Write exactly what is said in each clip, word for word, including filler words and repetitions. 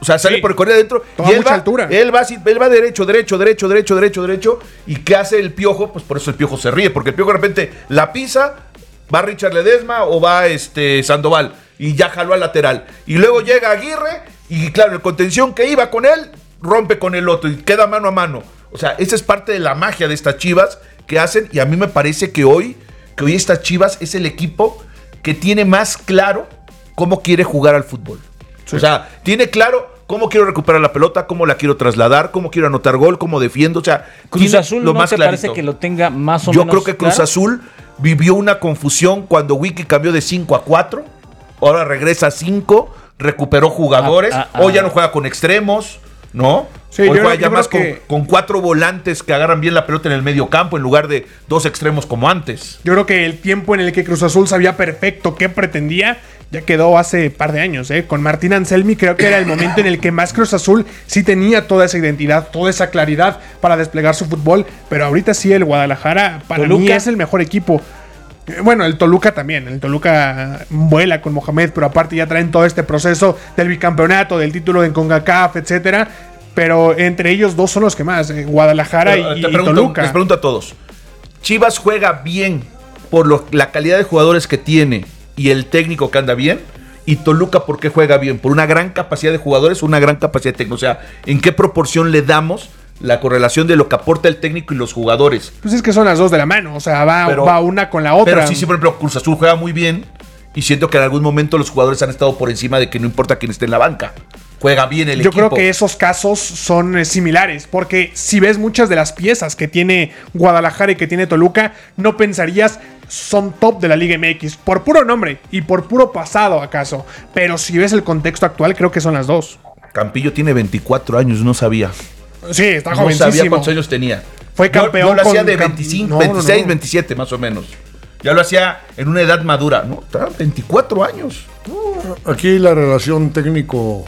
O sea, sale Sí. por el corredor adentro. Toma y él mucha va, altura. Él va, así- él va derecho, derecho, derecho, derecho, derecho, derecho. ¿Y qué hace el Piojo? Pues por eso el Piojo se ríe. Porque el Piojo de repente la pisa, va Richard Ledesma o va este Sandoval. Y ya jaló al lateral. Y luego llega Aguirre. Y claro, el contención que iba con él, rompe con el otro. Y queda mano a mano. O sea, esa es parte de la magia de estas Chivas que hacen. Y a mí me parece que hoy, que hoy estas Chivas es el equipo que tiene más claro cómo quiere jugar al fútbol. Sí. O sea, tiene claro cómo quiero recuperar la pelota, cómo la quiero trasladar, cómo quiero anotar gol, cómo defiendo. O sea, Cruz Azul lo no más te clarito. parece que lo tenga más o Yo menos. creo que Cruz claro? Azul vivió una confusión cuando Wiki cambió de cinco a cuatro. Ahora regresa a cinco, recuperó jugadores. Ah, ah, Hoy ya ah. no juega con extremos, ¿no? Sí, Hoy yo juega creo- ya yo más creo con, que- con cuatro volantes que agarran bien la pelota en el medio campo en lugar de dos extremos como antes. Yo creo que el tiempo en el que Cruz Azul sabía perfecto qué pretendía ya quedó hace par de años, ¿eh? Con Martín Anselmi creo que era el momento en el que más Cruz Azul sí tenía toda esa identidad, toda esa claridad para desplegar su fútbol, pero ahorita sí el Guadalajara para Toluca. mí es el mejor equipo. Eh, Bueno, el Toluca también, el Toluca vuela con Mohamed, pero aparte ya traen todo este proceso del bicampeonato, del título en CONCACAF, etcétera. Pero entre ellos dos son los que más, eh, Guadalajara Pero, y, te y pregunto, Toluca. Les pregunto a todos. ¿Chivas juega bien por lo- la calidad de jugadores que tiene y el técnico que anda bien? ¿Y Toluca por qué juega bien? ¿Por una gran capacidad de jugadores o una gran capacidad de técnico? O sea, ¿en qué proporción le damos la correlación de lo que aporta el técnico y los jugadores? Pues es que son las dos de la mano, o sea, va, Pero- va una con la otra. Pero sí, sí, por ejemplo, Cruz Azul juega muy bien y siento que en algún momento los jugadores han estado por encima de que no importa quién esté en la banca. Juega bien el Yo equipo. creo que esos casos son eh, similares, porque si ves muchas de las piezas que tiene Guadalajara y que tiene Toluca, no pensarías son top de la Liga M X, por puro nombre y por puro pasado acaso. Pero si ves el contexto actual, creo que son las dos. Campillo tiene veinticuatro años, no sabía. Sí, está No sabía jovencísimo. cuántos años tenía. Fue Yo- campeón Yo, lo hacía con de cam- veinticinco, no, no, veintiséis, no. veintisiete más o menos. Ya lo hacía en una edad madura, ¿no? Estaban veinticuatro años. Aquí la relación técnico,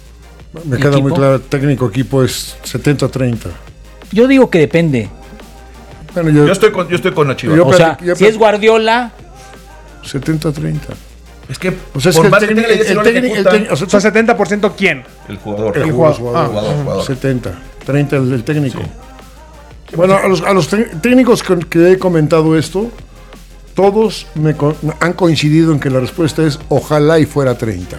me queda ¿Equipo? muy claro, técnico-equipo es setenta treinta. Yo digo que depende. Bueno, yo, Yo estoy con, yo estoy con la Chivas. Yo- O sea, yo- si es Guardiola, setenta treinta. Es que, O sea, es por que el más que técnico, tenga la idea, si el no le técnico, el ejecuta, técnico, o sea, O sea, setenta por ciento ¿quién? el jugador. el el jugador, jugador. jugador, jugador, jugador. setenta, treinta el, el técnico. Bueno, a los, a los tec- técnicos que, que he comentado esto, todos me co- han coincidido en que la respuesta es ojalá y fuera treinta.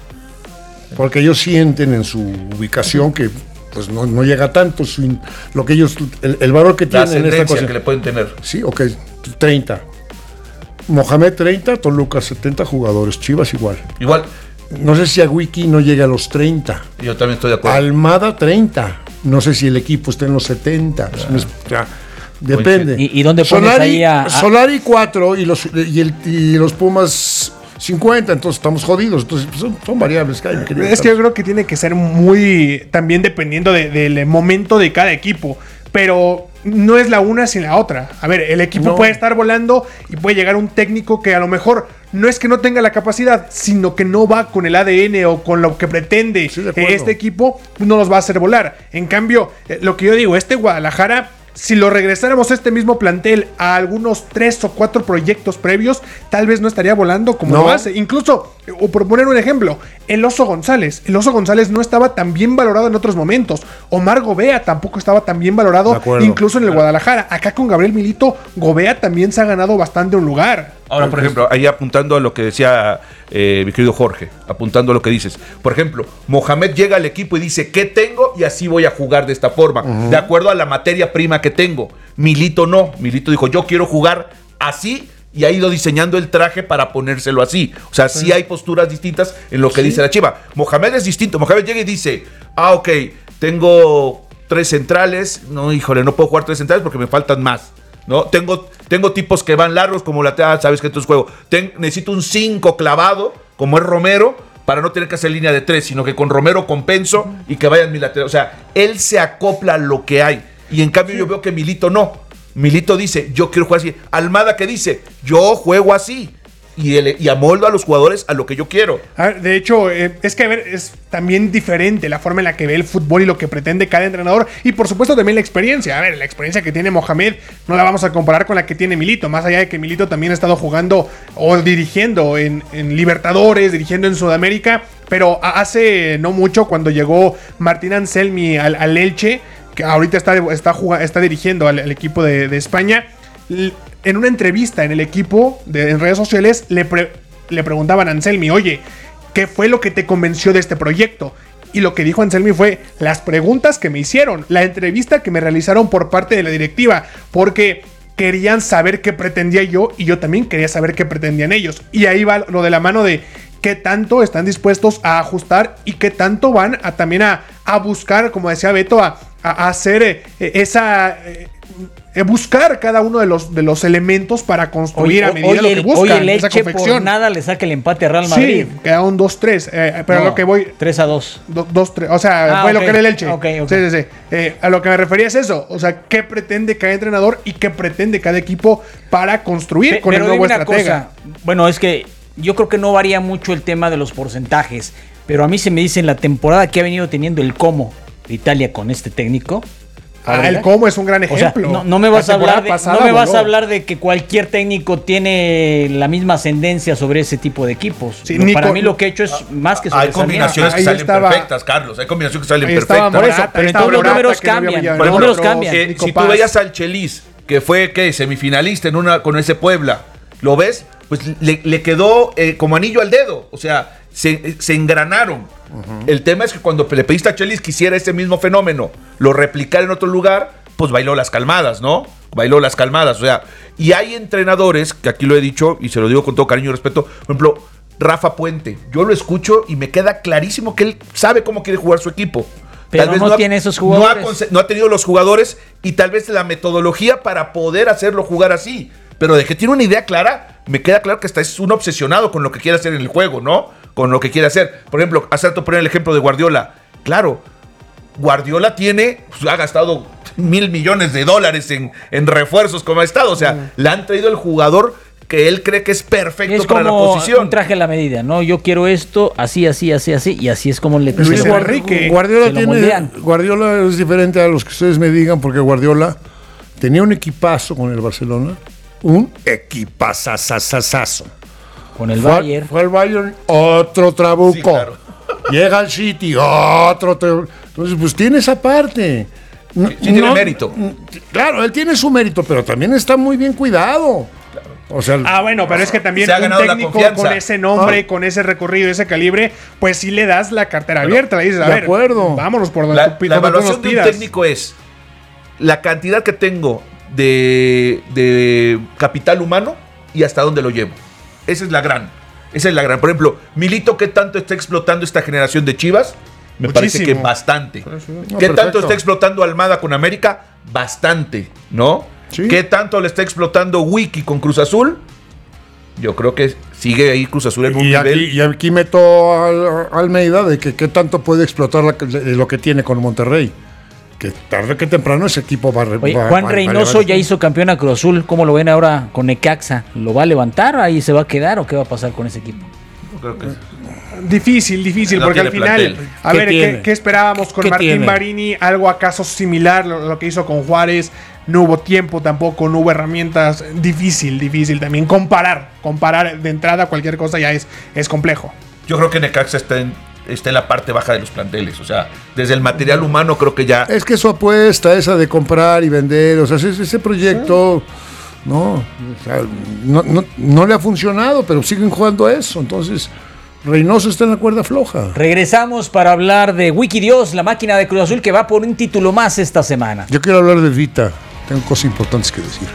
Porque ellos sienten en su ubicación que pues no, no llega tanto su in- lo que ellos el, el valor que La tienen en esta ascendencia cosa. que le pueden tener. Sí, ok, treinta. Mohamed treinta, Toluca setenta jugadores, Chivas igual. Igual, No sé si a Wiki no llega a los treinta. yo también estoy de acuerdo. Almada treinta. No sé si el equipo está en los setenta. O sea, depende. ¿Y- y dónde pones Solari, ahí a- a- Solari cuatro y los, y, el- y los Pumas cincuenta. Entonces estamos jodidos. Entonces pues, son, son variables que hay. mi querido Es que yo Carlos. creo que tiene que ser muy también dependiendo de- del momento de cada equipo. Pero no es la una sin la otra. A ver, el equipo No. puede estar volando y puede llegar un técnico que a lo mejor no es que no tenga la capacidad, sino que no va con el A D N o con lo que pretende Sí, de eh, acuerdo. este equipo, no los va a hacer volar. En cambio, eh, lo que yo digo, este Guadalajara, si lo regresáramos a este mismo plantel a algunos tres o cuatro proyectos previos, tal vez no estaría volando como No. lo hace. Incluso, eh, o por poner un ejemplo, el Oso González. El Oso González no estaba tan bien valorado en otros momentos. Omar Gobea tampoco estaba tan bien valorado, De acuerdo. incluso en el Guadalajara. Acá con Gabriel Milito, Gobea también se ha ganado bastante un lugar. Ahora, por ejemplo, ahí apuntando a lo que decía eh, mi querido Jorge, apuntando a lo que dices. Por ejemplo, Mohamed llega al equipo y dice, ¿qué tengo? Y así voy a jugar de esta forma, de acuerdo a la materia prima que tengo. Milito no. Milito dijo, yo quiero jugar así y ha ido diseñando el traje para ponérselo así. O sea, sí hay posturas distintas en lo que dice la Chiva. Mohamed es distinto. Mohamed llega y dice, ah, ok, tengo tres centrales. No, híjole, no puedo jugar tres centrales porque me faltan más. ¿No? Tengo, tengo tipos que van largos como lateral, sabes que esto es juego. Ten- necesito un cinco clavado, como es Romero, para no tener que hacer línea de tres, sino que con Romero compenso y que vayan mi lateral. O sea, él se acopla a lo que hay. Y en cambio yo veo que Milito no. Milito dice, yo quiero jugar así. Almada que dice, yo juego así. Y, el, y amoldo a los jugadores a lo que yo quiero. A ver, de hecho, eh, es que a ver, es también diferente la forma en la que ve el fútbol y lo que pretende cada entrenador. Y por supuesto también la experiencia. A ver, la experiencia que tiene Mohamed no la vamos a comparar con la que tiene Milito. Más allá de que Milito también ha estado jugando o dirigiendo en, en Libertadores, dirigiendo en Sudamérica. pero hace no mucho, cuando llegó Martín Anselmi al, al Elche, que ahorita está, está, jugando, está dirigiendo al, al equipo de, de España, en una entrevista en el equipo, de, en redes sociales, le, pre, le preguntaban a Anselmi, oye, ¿qué fue lo que te convenció de este proyecto? Y lo que dijo Anselmi fue las preguntas que me hicieron, la entrevista que me realizaron por parte de la directiva, porque querían saber qué pretendía yo y yo también quería saber qué pretendían ellos. Y ahí va lo de la mano de qué tanto están dispuestos a ajustar y qué tanto van a también a, a buscar, como decía Beto, a, a hacer eh, esa... Eh, buscar cada uno de los, de los elementos para construir hoy, a medida hoy de lo que el, buscan. Hoy el esa Elche confección. por nada le saca el empate a Real Madrid. Sí, queda un dos tres. Eh, pero no, a lo que voy... tres a dos. dos tres. O sea, Ah, fue okay. lo que era el Elche. Okay, okay. Sí, sí, sí. Eh, a lo que me refería es eso. O sea, ¿qué pretende cada entrenador y qué pretende cada equipo para construir Pe con pero el nuevo dime una estratega? cosa. Bueno, es que yo creo que no varía mucho el tema de los porcentajes. Pero a mí se me dice en la temporada que ha venido teniendo el Como de Italia con este técnico. Ah, el cómo es un gran ejemplo. O sea, no, no me vas, a hablar, de, pasada, no me vas voló. a hablar de que cualquier técnico tiene la misma ascendencia sobre ese tipo de equipos. Sí, Lo, Nico, para mí lo que he hecho es más que Hay sobresaliente. combinaciones que Ahí salen estaba- perfectas, Carlos. Hay combinaciones que salen Ahí estaba perfectas. Por eso, Morata, pero ahí estaba entonces los Morata, números que no había cambian, Villarreal. los Por números ejemplo, cambian. Eh, Nico si Paz. tú veías al Chelis, que fue ¿qué? Semifinalista en una con ese Puebla, ¿lo ves? Pues le, le quedó eh, como anillo al dedo. O sea, se, se engranaron. Uh-huh. El tema es que cuando le pediste a Chelis que hiciera ese mismo fenómeno, lo replicara en otro lugar, pues bailó las calmadas, ¿no? Bailó las calmadas, o sea, y hay entrenadores, que aquí lo he dicho y se lo digo con todo cariño y respeto, por ejemplo, Rafa Puente, yo lo escucho y me queda clarísimo que él sabe cómo quiere jugar su equipo. Pero tal vez no, no tiene ha, esos no ha, jugadores. no ha tenido los jugadores y tal vez la metodología para poder hacerlo jugar así. Pero de que tiene una idea clara, me queda claro que hasta es un obsesionado con lo que quiere hacer en el juego, ¿no? Con lo que quiere hacer. Por ejemplo, hace poner el ejemplo de Guardiola. Claro, Guardiola tiene, pues, ha gastado mil millones de dólares en, en refuerzos como ha estado. O sea, mm. le han traído el jugador que él cree que es perfecto es para la posición. Un traje a la medida, ¿no? Yo quiero esto, así, así, así, así, y así es como le Luis se lo- Enrique. Guardiola, se lo tiene, moldean. Guardiola es diferente a los que ustedes me digan, porque Guardiola tenía un equipazo con el Barcelona. Un equipazazazazazo. Con el Fue, Bayern. fue el Bayern, otro trabuco. Sí, claro. Llega al City, otro trabuco. Entonces, pues tiene esa parte. No, Sí, sí tiene mérito. Claro, él tiene su mérito, pero también está muy bien cuidado. O sea, Ah, bueno, pero es que también Se ha un ganado la técnico confianza. con ese nombre, Ah. con ese recorrido, ese calibre, pues sí le das la cartera Bueno, abierta. Le dices, a de ver, acuerdo. vámonos por donde La, tú, la donde tú nos evaluación de un pidas. técnico es la cantidad que tengo de, de capital humano y hasta dónde lo llevo. Esa es la gran. Esa es la gran. Por ejemplo, Milito, ¿qué tanto está explotando esta generación de Chivas? Me parece Muchísimo. que bastante. No, ¿Qué perfecto. tanto está explotando Almada con América? Bastante, ¿no? Sí. ¿Qué tanto le está explotando Wiki con Cruz Azul? Yo creo que sigue ahí Cruz Azul en un y, nivel. aquí, y aquí meto a Almeida de que qué tanto puede explotar la- lo que tiene con Monterrey. Que tarde que temprano ese equipo va a... Oye, va- Juan va- va- Reynoso va- ya hizo campeón a Cruz Azul. ¿Cómo lo ven ahora con Necaxa? ¿Lo va a levantar? ¿Ahí se va a quedar o qué va a pasar con ese equipo? Creo que Difícil, difícil, No porque al tiene final, plantel. a ¿Qué ver, ¿qué, tiene? qué esperábamos con ¿Qué Martín tiene? Marini? Algo acaso similar, lo, lo que hizo con Juárez. No hubo tiempo tampoco, no hubo herramientas. Difícil, difícil también. Comparar, comparar de entrada cualquier cosa ya es, es complejo. Yo creo que Necaxa está en, está en la parte baja de los planteles. O sea, desde el material humano creo que ya... Es que su apuesta, esa de comprar y vender, o sea, ese, ese proyecto, no, o sea, no, no, no le ha funcionado, pero siguen jugando a eso. Entonces, Reynoso está en la cuerda floja. Regresamos para hablar de Wikidios, la máquina de Cruz Azul que va por un título más esta semana. Yo quiero hablar de Vita, tengo cosas importantes que decir.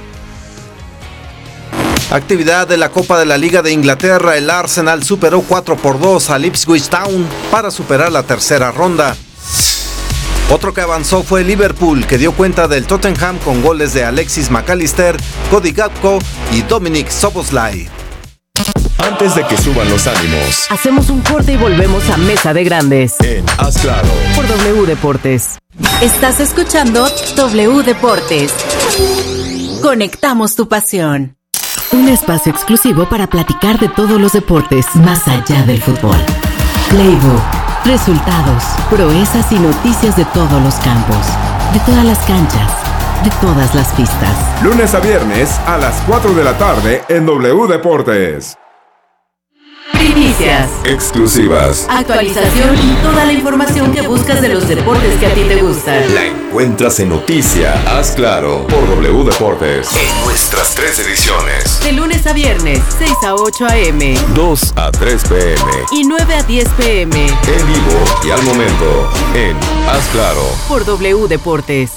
Actividad de la Copa de la Liga de Inglaterra, el Arsenal superó cuatro por dos al Ipswich Town para superar la tercera ronda. Otro que avanzó fue Liverpool, que dio cuenta del Tottenham con goles de Alexis McAllister, Cody Gakpo y Dominic Szoboszlai. Antes de que suban los ánimos, Hacemos un corte y volvemos a Mesa de Grandes en Haz Claro. por W Deportes. Estás escuchando W Deportes. Conectamos tu pasión. Un espacio exclusivo para platicar de todos los deportes más allá del fútbol. Playbook, resultados, proezas y noticias de todos los campos, de todas las canchas, de todas las pistas. Lunes a viernes a las cuatro de la tarde en W Deportes. Primicias, Exclusivas. actualización y toda la información que buscas de los deportes que a ti te gustan. La encuentras en Noticia, Haz Claro, por W Deportes. En nuestras tres ediciones. De lunes a viernes, seis a ocho a.m. dos a tres pm. y nueve a diez p.m. En vivo y al momento. En Haz Claro. por W Deportes.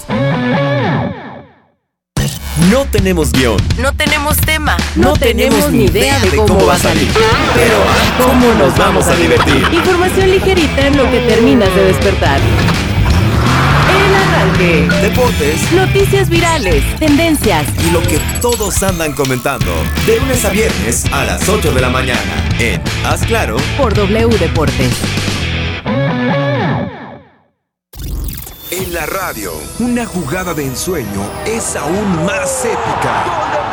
No tenemos guión. No tenemos tema. No, tenemos ni idea de cómo va a salir. Pero ¿cómo nos vamos a divertir? Información ligerita en lo que terminas de despertar. El arranque. Deportes Noticias virales, tendencias, y lo que todos andan comentando. De lunes a viernes a las ocho de la mañana. En Haz Claro. por W Deportes. En la radio, una jugada de ensueño es aún más épica.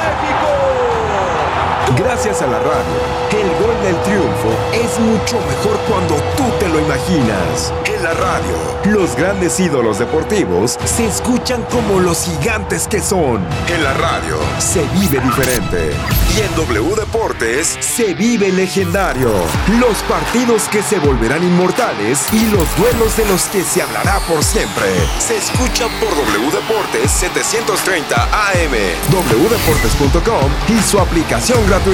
Gracias a la radio, el gol del triunfo es mucho mejor cuando tú te lo imaginas. En la radio, los grandes ídolos deportivos se escuchan como los gigantes que son. En la radio, se vive diferente. Y en W Deportes, se vive legendario. Los partidos que se volverán inmortales y los duelos de los que se hablará por siempre. Se escuchan por W Deportes setecientos treinta A M, w deportes punto com y su aplicación gratuita.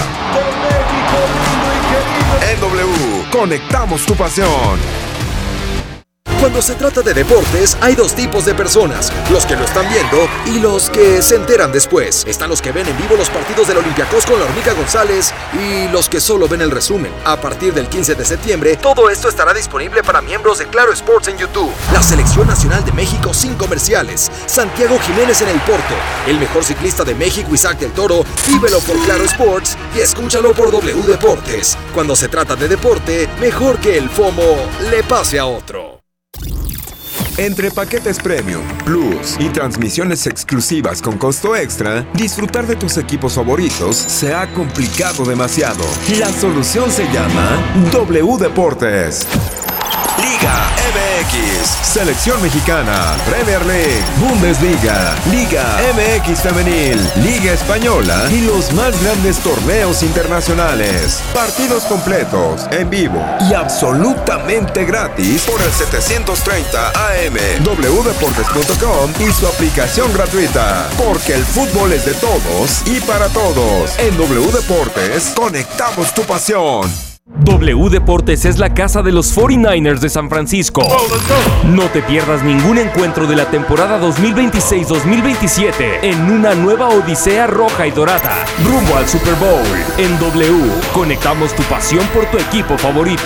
En W, conectamos tu pasión. Cuando se trata de deportes, hay dos tipos de personas, los que lo están viendo y los que se enteran después. Están los que ven en vivo los partidos del Olympiacos con la Hormiga González y los que solo ven el resumen. A partir del quince de septiembre, todo esto estará disponible para miembros de Claro Sports en YouTube. La Selección Nacional de México sin comerciales. Santiago Jiménez en el Porto. El mejor ciclista de México, Isaac del Toro. Vívelo por Claro Sports y escúchalo por W Deportes. Cuando se trata de deporte, mejor que el FOMO le pase a otro. Entre paquetes premium, plus y transmisiones exclusivas con costo extra, disfrutar de tus equipos favoritos se ha complicado demasiado. La solución se llama W Deportes. Liga M X, Selección Mexicana, Premier League, Bundesliga, Liga M X Femenil, Liga Española y los más grandes torneos internacionales. Partidos completos, en vivo y absolutamente gratis por el setecientos treinta A M, w deportes punto com y su aplicación gratuita. Porque el fútbol es de todos y para todos. En W Deportes, conectamos tu pasión. W Deportes es la casa de los cuarenta y nueve ers de San Francisco. No te pierdas ningún encuentro de la temporada dos mil veintiséis dos mil veintisiete en una nueva odisea roja y dorada, rumbo al Super Bowl. En W, conectamos tu pasión por tu equipo favorito.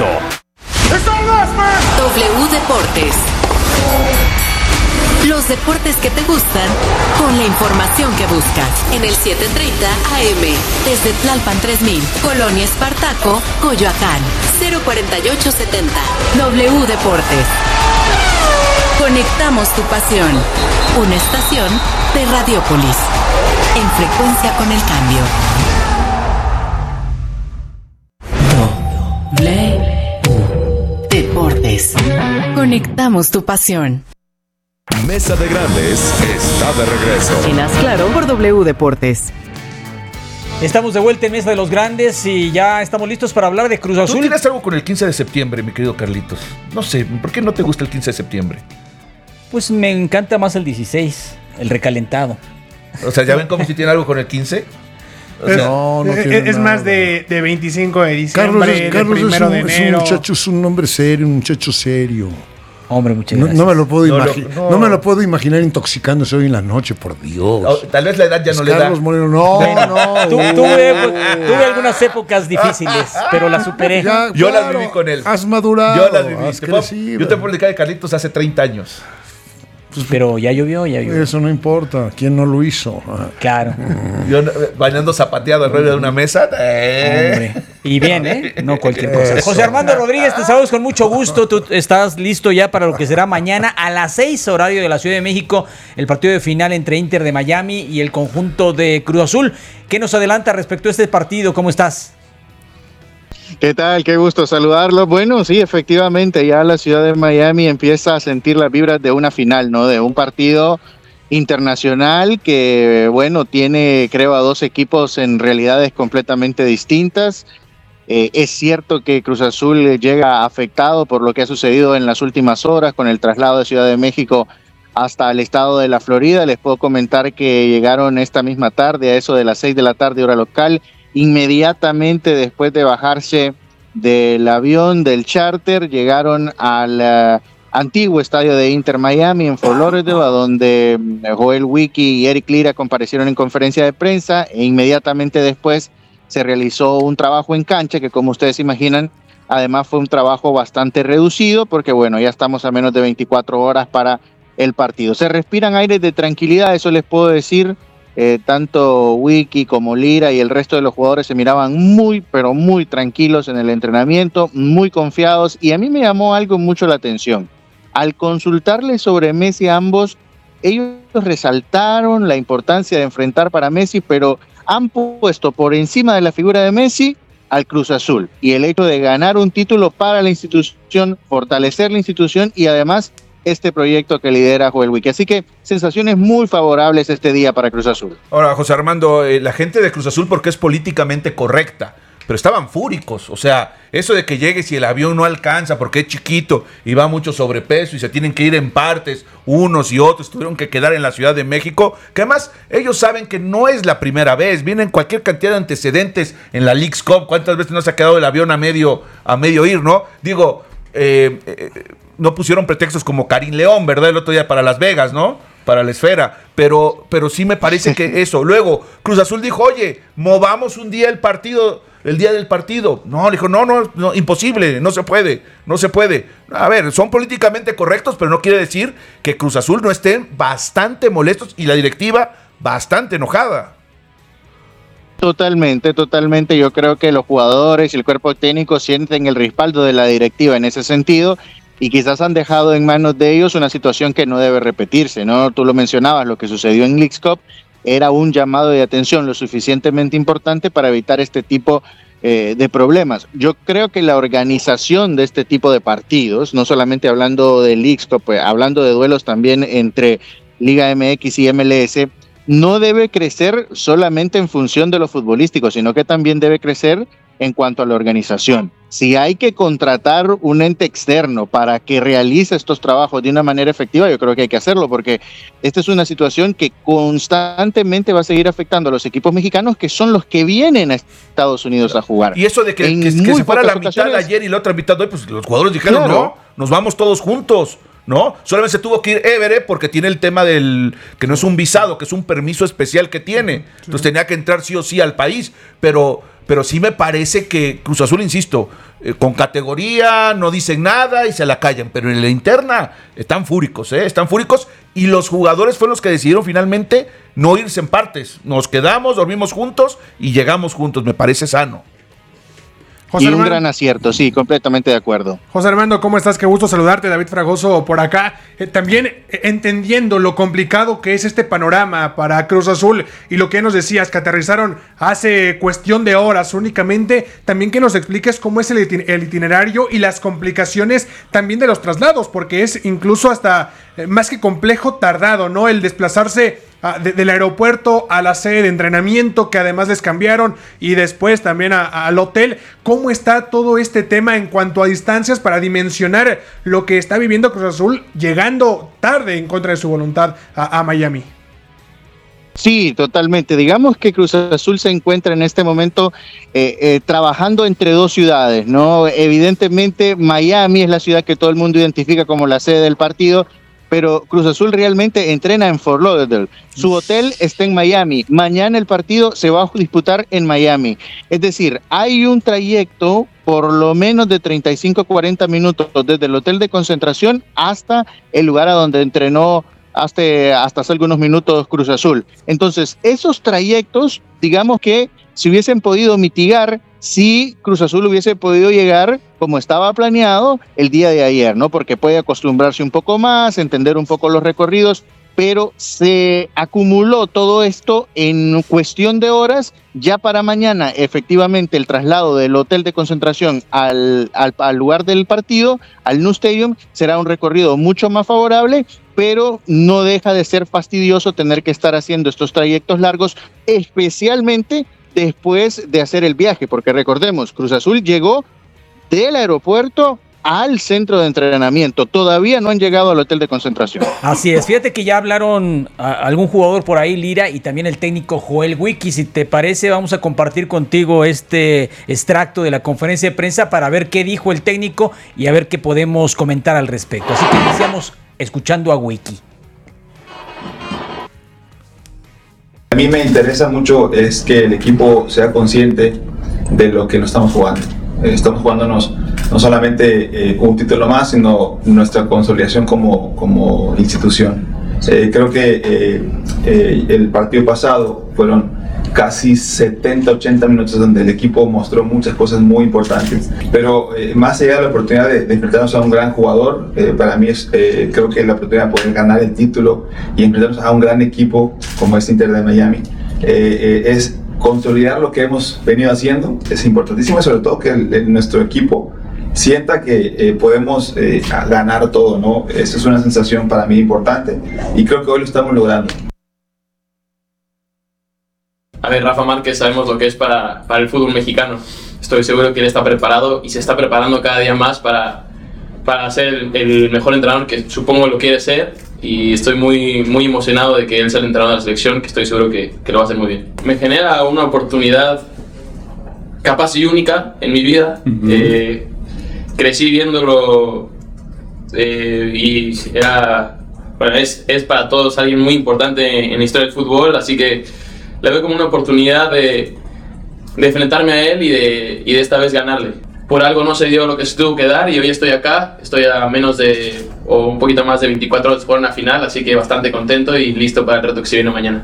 W Deportes. Los deportes que te gustan con la información que buscas. En el setecientos treinta A M, desde Tlalpan tres mil, Colonia Espartaco, Coyoacán, cero cuarenta y ocho setenta. W Deportes. Conectamos tu pasión. Una estación de Radiópolis. En frecuencia con el cambio. W Deportes. Conectamos tu pasión. Mesa de Grandes está de regreso. En Haz Claro por W Deportes. Estamos de vuelta en Mesa de los Grandes y ya estamos listos para hablar de Cruz Azul. ¿Tú tienes algo con el quince de septiembre, mi querido Carlitos? No sé, ¿por qué no te gusta el quince de septiembre? Pues me encanta más el dieciséis, el recalentado. O sea, ¿ya ven como si tiene algo con el quince? O sea, no, no es, tiene es nada. más de, de veinticinco de Carlos, diciembre, es, Carlos de es, primero un, de es un enero. muchacho, es un hombre serio, un muchacho serio. Hombre, muchas No, gracias. no me lo puedo No, imaginar. no, no. No me lo puedo imaginar intoxicándose hoy en la noche, por Dios. o- tal vez la edad ya no le da. Carlos Moreno, no, no. Tu- tuve, tuve algunas épocas difíciles, pero las superé. Ya, Yo las claro, viví con él. Has madurado. Yo las viví. has Te puedo- crecido. yo te puedo platicar de Carlitos hace treinta años. Pero ya llovió, ya llovió. Eso no importa. ¿Quién no lo hizo? Ah. Claro. Yo eh, bailando zapateado alrededor de una mesa. eh. Hombre. Y bien, ¿eh? No cualquier cosa. José Armando Rodríguez, te saludos con mucho gusto. Tú estás listo ya para lo que será mañana a las seis, horario de la Ciudad de México, el partido de final entre Inter de Miami y el conjunto de Cruz Azul. ¿Qué nos adelanta respecto a este partido? ¿Cómo estás? ¿Qué tal? Qué gusto saludarlo. Bueno, sí, efectivamente, ya la ciudad de Miami empieza a sentir las vibras de una final, ¿no? De un partido internacional que, bueno, tiene, creo, a dos equipos en realidades completamente distintas. Eh, es cierto que Cruz Azul llega afectado por lo que ha sucedido en las últimas horas con el traslado de Ciudad de México hasta el estado de la Florida. Les puedo comentar que llegaron esta misma tarde, a eso de las seis de la tarde hora local, inmediatamente después de bajarse del avión, del charter, llegaron al uh, antiguo estadio de Inter Miami en Fort Lauderdale, a donde Joel Wiki y Eric Lira comparecieron en conferencia de prensa, e inmediatamente después se realizó un trabajo en cancha que, como ustedes imaginan, además fue un trabajo bastante reducido porque, bueno, ya estamos a menos de veinticuatro horas para el partido. Se respiran aires de tranquilidad, eso les puedo decir. Eh, tanto Wiki como Lira y el resto de los jugadores se miraban muy, pero muy tranquilos en el entrenamiento, muy confiados, y a mí me llamó algo mucho la atención. Al consultarles sobre Messi a ambos, ellos resaltaron la importancia de enfrentar para Messi, pero han puesto por encima de la figura de Messi al Cruz Azul y el hecho de ganar un título para la institución, fortalecer la institución y además este proyecto que lidera Joel Wiki. Así que sensaciones muy favorables este día para Cruz Azul. Ahora, José Armando, eh, la gente de Cruz Azul porque es políticamente correcta, pero estaban fúricos. O sea, eso de que llegues y el avión no alcanza porque es chiquito y va mucho sobrepeso y se tienen que ir en partes, unos y otros tuvieron que quedar en la Ciudad de México, que además ellos saben que no es la primera vez, vienen cualquier cantidad de antecedentes en la Leagues Cup. ¿Cuántas veces no se ha quedado el avión a medio, a medio ir, no? Digo, eh, eh, no pusieron pretextos como Karim León, ¿verdad? El otro día para Las Vegas, ¿no? Para la esfera, pero, pero sí me parece que eso. Luego, Cruz Azul dijo, oye, movamos un día el partido, el día del partido. No, le dijo, no, no, no, imposible, no se puede, no se puede. A ver, son políticamente correctos, pero no quiere decir que Cruz Azul no estén bastante molestos y la directiva bastante enojada. Totalmente, totalmente. Yo creo que los jugadores y el cuerpo técnico sienten el respaldo de la directiva en ese sentido, y quizás han dejado en manos de ellos una situación que no debe repetirse, ¿no? Tú lo mencionabas, lo que sucedió en Leagues Cup era un llamado de atención lo suficientemente importante para evitar este tipo eh, de problemas. Yo creo que la organización de este tipo de partidos, no solamente hablando de Leagues Cup, pues, hablando de duelos también entre Liga M X y M L S, no debe crecer solamente en función de lo futbolístico, sino que también debe crecer en cuanto a la organización. Si hay que contratar un ente externo para que realice estos trabajos de una manera efectiva, yo creo que hay que hacerlo, porque esta es una situación que constantemente va a seguir afectando a los equipos mexicanos, que son los que vienen a Estados Unidos a jugar. Y eso de que, que, que se fuera la mitad ayer y la otra mitad hoy, pues los jugadores dijeron, claro, no, nos vamos todos juntos, ¿no? Solamente se tuvo que ir Everett porque tiene el tema del, que no es un visado, que es un permiso especial que tiene. Entonces tenía que entrar sí o sí al país, pero... Pero sí me parece que Cruz Azul, insisto, eh, con categoría, no dicen nada y se la callan. Pero en la interna están fúricos, ¿eh? Están fúricos. Y los jugadores fueron los que decidieron finalmente no irse en partes. Nos quedamos, dormimos juntos y llegamos juntos. Me parece sano. José y un Armando, gran acierto, sí, completamente de acuerdo. José Armando, ¿cómo estás? Qué gusto saludarte, David Fragoso por acá. Eh, también eh, entendiendo lo complicado que es este panorama para Cruz Azul y lo que nos decías, que aterrizaron hace cuestión de horas únicamente, también que nos expliques cómo es el, itin- el itinerario y las complicaciones también de los traslados, porque es incluso hasta eh, más que complejo, tardado, ¿no? El desplazarse a, de, del aeropuerto a la sede de entrenamiento, que además les cambiaron, y después también a, a, al hotel. ¿Cómo está todo este tema en cuanto a distancias para dimensionar lo que está viviendo Cruz Azul, llegando tarde en contra de su voluntad a, a Miami? Sí, totalmente. Digamos que Cruz Azul se encuentra en este momento eh, eh, trabajando entre dos ciudades, ¿no? Evidentemente Miami es la ciudad que todo el mundo identifica como la sede del partido, pero Cruz Azul realmente entrena en Fort Lauderdale. Su hotel está en Miami. Mañana el partido se va a disputar en Miami. Es decir, hay un trayecto por lo menos de treinta y cinco a cuarenta minutos desde el hotel de concentración hasta el lugar a donde entrenó hasta, hasta hace algunos minutos Cruz Azul. Entonces, esos trayectos, digamos que se hubiesen podido mitigar si Cruz Azul hubiese podido llegar como estaba planeado el día de ayer, ¿no? Porque puede acostumbrarse un poco más, entender un poco los recorridos, pero se acumuló todo esto en cuestión de horas. Ya para mañana, efectivamente, el traslado del hotel de concentración al, al, al lugar del partido, al New Stadium, será un recorrido mucho más favorable, pero no deja de ser fastidioso tener que estar haciendo estos trayectos largos, especialmente después de hacer el viaje, porque recordemos, Cruz Azul llegó del aeropuerto al centro de entrenamiento. Todavía no han llegado al hotel de concentración. Así es. Fíjate que ya hablaron a algún jugador por ahí, Lira, y también el técnico Joel Wiki. Si te parece, vamos a compartir contigo este extracto de la conferencia de prensa para ver qué dijo el técnico y a ver qué podemos comentar al respecto. Así que iniciamos escuchando a Wiki. A mí me interesa mucho es que el equipo sea consciente de lo que nos estamos jugando. Eh, estamos jugándonos no solamente eh, un título más, sino nuestra consolidación como, como institución. Eh, creo que eh, eh, el partido pasado fueron casi setenta, ochenta minutos donde el equipo mostró muchas cosas muy importantes, pero eh, más allá de la oportunidad de, de enfrentarnos a un gran jugador, eh, para mí es, eh, creo que la oportunidad de poder ganar el título y enfrentarnos a un gran equipo como este Inter de Miami eh, eh, es consolidar lo que hemos venido haciendo. Es importantísimo, sobre todo que el, el, nuestro equipo sienta que eh, podemos eh, ganar todo, ¿no? Esa es una sensación para mí importante y creo que hoy lo estamos logrando. A ver, Rafa Márquez sabemos lo que es para, para el fútbol mexicano. Estoy seguro que él está preparado y se está preparando cada día más para, para ser el, el mejor entrenador que supongo lo quiere ser, y estoy muy, muy emocionado de que él sea el entrenador de la selección, que estoy seguro que, que lo va a hacer muy bien. Me genera una oportunidad capaz y única en mi vida. Uh-huh. eh, crecí viéndolo eh, y era, bueno, es, es para todos alguien muy importante en la historia del fútbol, así que le veo como una oportunidad de, de enfrentarme a él y de, y de esta vez ganarle. Por algo no se dio lo que se tuvo que dar y hoy estoy acá, estoy a menos de, o un poquito más de veinticuatro horas por una final, así que bastante contento y listo para el reto que se viene mañana.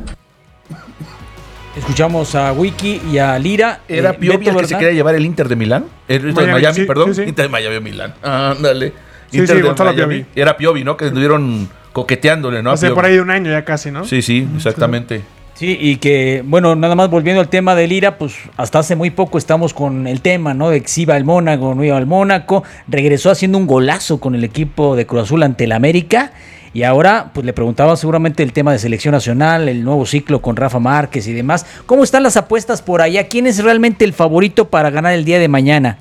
Escuchamos a Wiki y a Lira. ¿Era eh, Piovi el que se quería llevar el Inter de Milán? El Inter de Miami, sí, perdón. Sí, sí. Inter de Miami, Milán. Ándale. Sí, Inter sí, de Gonzalo Miami. Piovi. Era Piovi, ¿no? Que estuvieron coqueteándole, ¿no? Hace por ahí de un año ya casi, ¿no? Sí, sí, exactamente. Sí, y que, bueno, nada más volviendo al tema de Lira, pues hasta hace muy poco estamos con el tema, ¿no? De que si iba al Mónaco, no iba al Mónaco. Regresó haciendo un golazo con el equipo de Cruz Azul ante el América. Y ahora, pues le preguntaba seguramente el tema de selección nacional, el nuevo ciclo con Rafa Márquez y demás. ¿Cómo están las apuestas por allá? ¿Quién es realmente el favorito para ganar el día de mañana?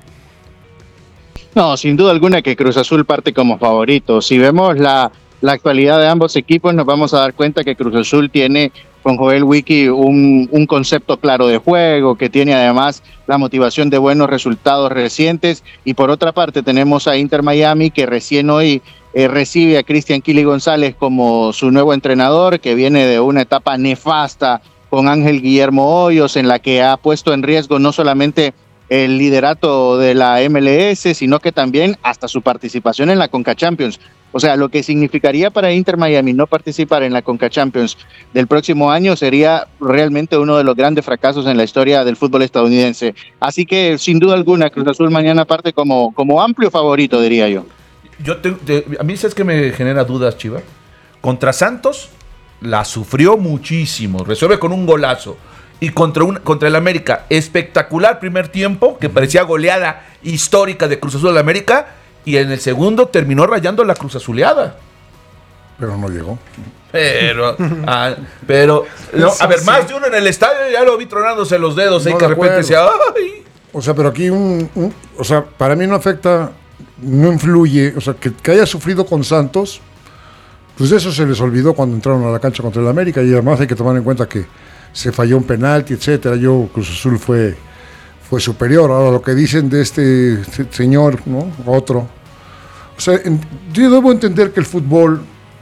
No, sin duda alguna que Cruz Azul parte como favorito. Si vemos la, la actualidad de ambos equipos, nos vamos a dar cuenta que Cruz Azul tiene con Joel Wiki un, un concepto claro de juego, que tiene además la motivación de buenos resultados recientes, y por otra parte tenemos a Inter Miami, que recién hoy eh, recibe a Cristian Kili González como su nuevo entrenador, que viene de una etapa nefasta con Ángel Guillermo Hoyos, en la que ha puesto en riesgo no solamente el liderato de la M L S, sino que también hasta su participación en la Conca Champions. O sea, lo que significaría para Inter Miami no participar en la Conca Champions del próximo año sería realmente uno de los grandes fracasos en la historia del fútbol estadounidense. Así que, sin duda alguna, Cruz Azul mañana parte como, como amplio favorito, diría yo. Yo te, te, a mí, ¿sabes qué me genera dudas, Chiva? Contra Santos la sufrió muchísimo, resuelve con un golazo. Y contra, un, contra el América, espectacular primer tiempo, que parecía goleada histórica de Cruz Azul al América, y en el segundo terminó rayando la Cruz Azuleada. Pero no llegó. Pero, ah, pero no, a ver, más de uno en el estadio ya lo vi tronándose los dedos, no, ahí que de repente decía, ¡ay! O sea, pero aquí un, un, o sea, para mí no afecta, no influye, o sea, que, que haya sufrido con Santos, pues eso se les olvidó cuando entraron a la cancha contra el América, y además hay que tomar en cuenta que se falló un penalti, etcétera. Yo, Cruz Azul fue, fue superior. Ahora, lo que dicen de este señor, ¿no? Otro. O sea, en, yo debo entender que el fútbol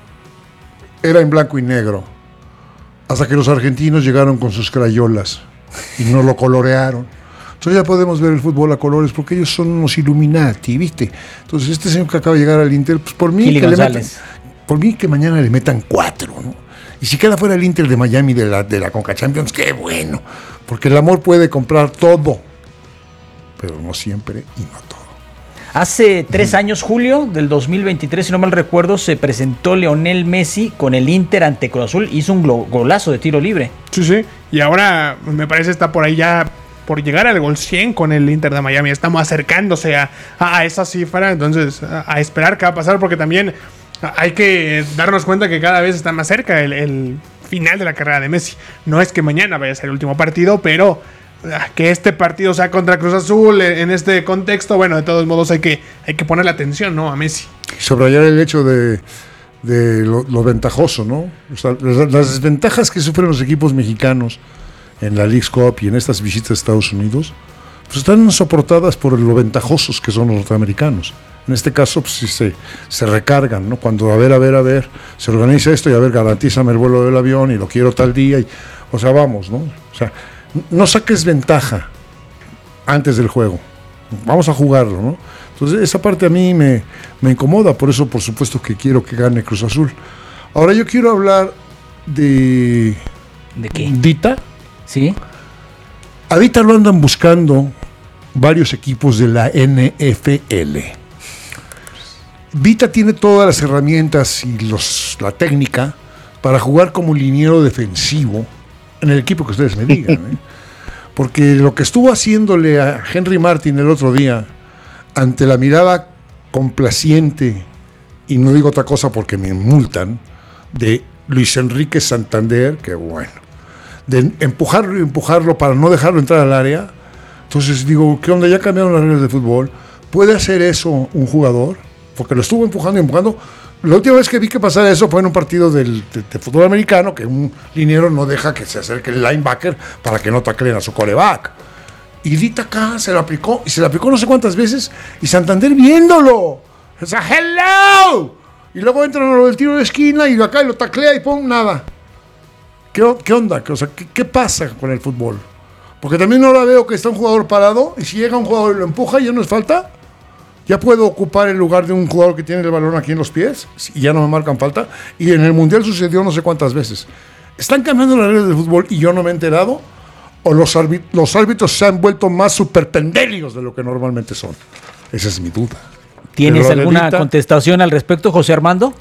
era en blanco y negro, hasta que los argentinos llegaron con sus crayolas y no lo colorearon. Entonces ya podemos ver el fútbol a colores, porque ellos son unos Illuminati, ¿viste? Entonces este señor que acaba de llegar al Inter, pues por mí, que le metan, por mí que mañana le metan cuatro, ¿no? Y si queda fuera el Inter de Miami de la, de la Conca Champions, qué bueno. Porque el amor puede comprar todo, pero no siempre y no todo. Hace tres años, julio del dos mil veintitrés, si no mal recuerdo, se presentó Lionel Messi con el Inter ante Cruz Azul. Hizo un golazo de tiro libre. Sí, sí. Y ahora me parece está por ahí ya por llegar al gol cien con el Inter de Miami. Estamos acercándose a, a, a esa cifra. Entonces, a, a esperar qué va a pasar, porque también hay que darnos cuenta que cada vez está más cerca el, el final de la carrera de Messi. No es que mañana vaya a ser el último partido, pero que este partido sea contra Cruz Azul en este contexto, bueno, de todos modos hay que, hay que ponerle atención, ¿no? A Messi. Subrayar el hecho de, de lo, lo ventajoso, ¿no? O sea, las, las desventajas que sufren los equipos mexicanos en la Leagues Cup y en estas visitas a Estados Unidos, pues están soportadas por lo ventajosos que son los norteamericanos. En este caso, pues sí se, se recargan, ¿no? Cuando, a ver, a ver, a ver, se organiza esto y a ver, garantízame el vuelo del avión y lo quiero tal día. Y, o sea, vamos, ¿no? O sea, no saques ventaja antes del juego. Vamos a jugarlo, ¿no? Entonces, esa parte a mí me, me incomoda, por eso, por supuesto, que quiero que gane Cruz Azul. Ahora, yo quiero hablar de... ¿De qué? Dita. Sí. A Dita lo andan buscando varios equipos de la N F L. Vita tiene todas las herramientas y los, la técnica para jugar como liniero defensivo en el equipo que ustedes me digan, ¿eh? Porque lo que estuvo haciéndole a Henry Martin el otro día, ante la mirada complaciente, y no digo otra cosa porque me multan, de Luis Enrique Santander, que bueno, de empujarlo y empujarlo para no dejarlo entrar al área. Entonces digo, ¿qué onda? Ya cambiaron las reglas de fútbol. ¿Puede hacer eso un jugador? Porque lo estuvo empujando y empujando. La última vez que vi que pasara eso fue en un partido del, de, de fútbol americano, que un liniero no deja que se acerque el linebacker para que no tacleen a su coreback. Y Dita acá se lo aplicó, y se lo aplicó no sé cuántas veces, y Santander viéndolo. O sea, ¡hello! Y luego entra en el tiro de esquina y acá lo taclea y pon nada. ¿Qué, qué onda? O sea, ¿qué, ¿qué pasa con el fútbol? Porque también ahora veo que está un jugador parado, y si llega un jugador y lo empuja, ya no es falta. Ya puedo ocupar el lugar de un jugador que tiene el balón aquí en los pies y ya no me marcan falta. Y en el Mundial sucedió no sé cuántas veces. ¿Están cambiando las reglas del fútbol y yo no me he enterado? ¿O los, árbit- los árbitros se han vuelto más superpendelios de lo que normalmente son? Esa es mi duda. ¿Tienes Pero alguna Adelita, contestación al respecto, José Armando?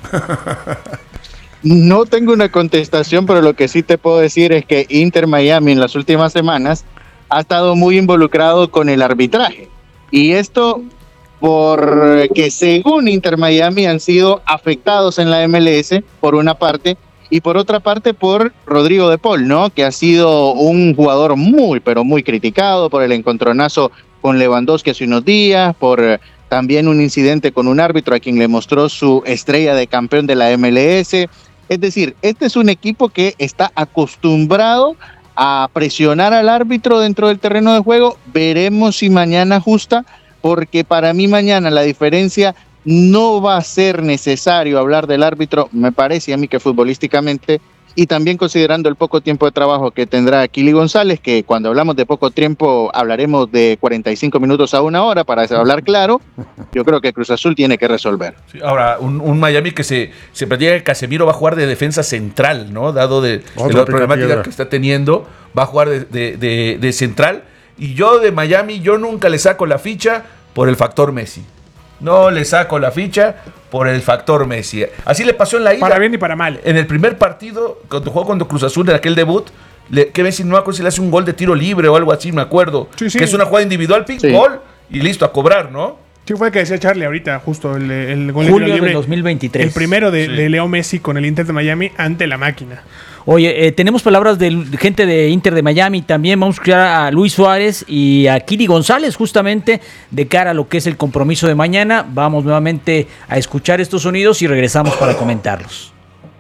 No tengo una contestación, pero lo que sí te puedo decir es que Inter Miami en las últimas semanas ha estado muy involucrado con el arbitraje. Y esto porque según Inter Miami han sido afectados en la M L S por una parte y por otra parte por Rodrigo de Paul, ¿no? Que ha sido un jugador muy, pero muy criticado por el encontronazo con Lewandowski hace unos días, por eh, también un incidente con un árbitro a quien le mostró su estrella de campeón de la M L S. Es decir, este es un equipo que está acostumbrado a presionar al árbitro dentro del terreno de juego. Veremos si mañana ajusta, porque para mí mañana la diferencia no va a ser necesario hablar del árbitro, me parece a mí que futbolísticamente, y también considerando el poco tiempo de trabajo que tendrá Kili González, que cuando hablamos de poco tiempo hablaremos de cuarenta y cinco minutos a una hora, para hablar claro, yo creo que Cruz Azul tiene que resolver. Sí, ahora, un, un Miami que se, se plantea que Casemiro va a jugar de defensa central, ¿no? Dado de, de la problemática que está teniendo, va a jugar de, de, de, de central. Y yo de Miami, yo nunca le saco la ficha por el factor Messi. No le saco la ficha por el factor Messi. Así le pasó en la ida. Para bien y para mal. En el primer partido, cuando jugó contra Cruz Azul, en aquel debut, le, que Messi no me acuerdo si le hace un gol de tiro libre o algo así, me acuerdo. Sí, sí. Que es una jugada individual, ping, sí. Gol, y listo, a cobrar, ¿no? Sí, fue el que decía Charlie ahorita, justo el, el gol Julio de tiro libre. de dos mil veintitrés. El primero de, Sí. de Leo Messi con el Inter de Miami ante la máquina. Oye, eh, tenemos palabras de gente de Inter de Miami. También vamos a escuchar a Luis Suárez y a Kili González justamente de cara a lo que es el compromiso de mañana. Vamos nuevamente a escuchar estos sonidos y regresamos para comentarlos.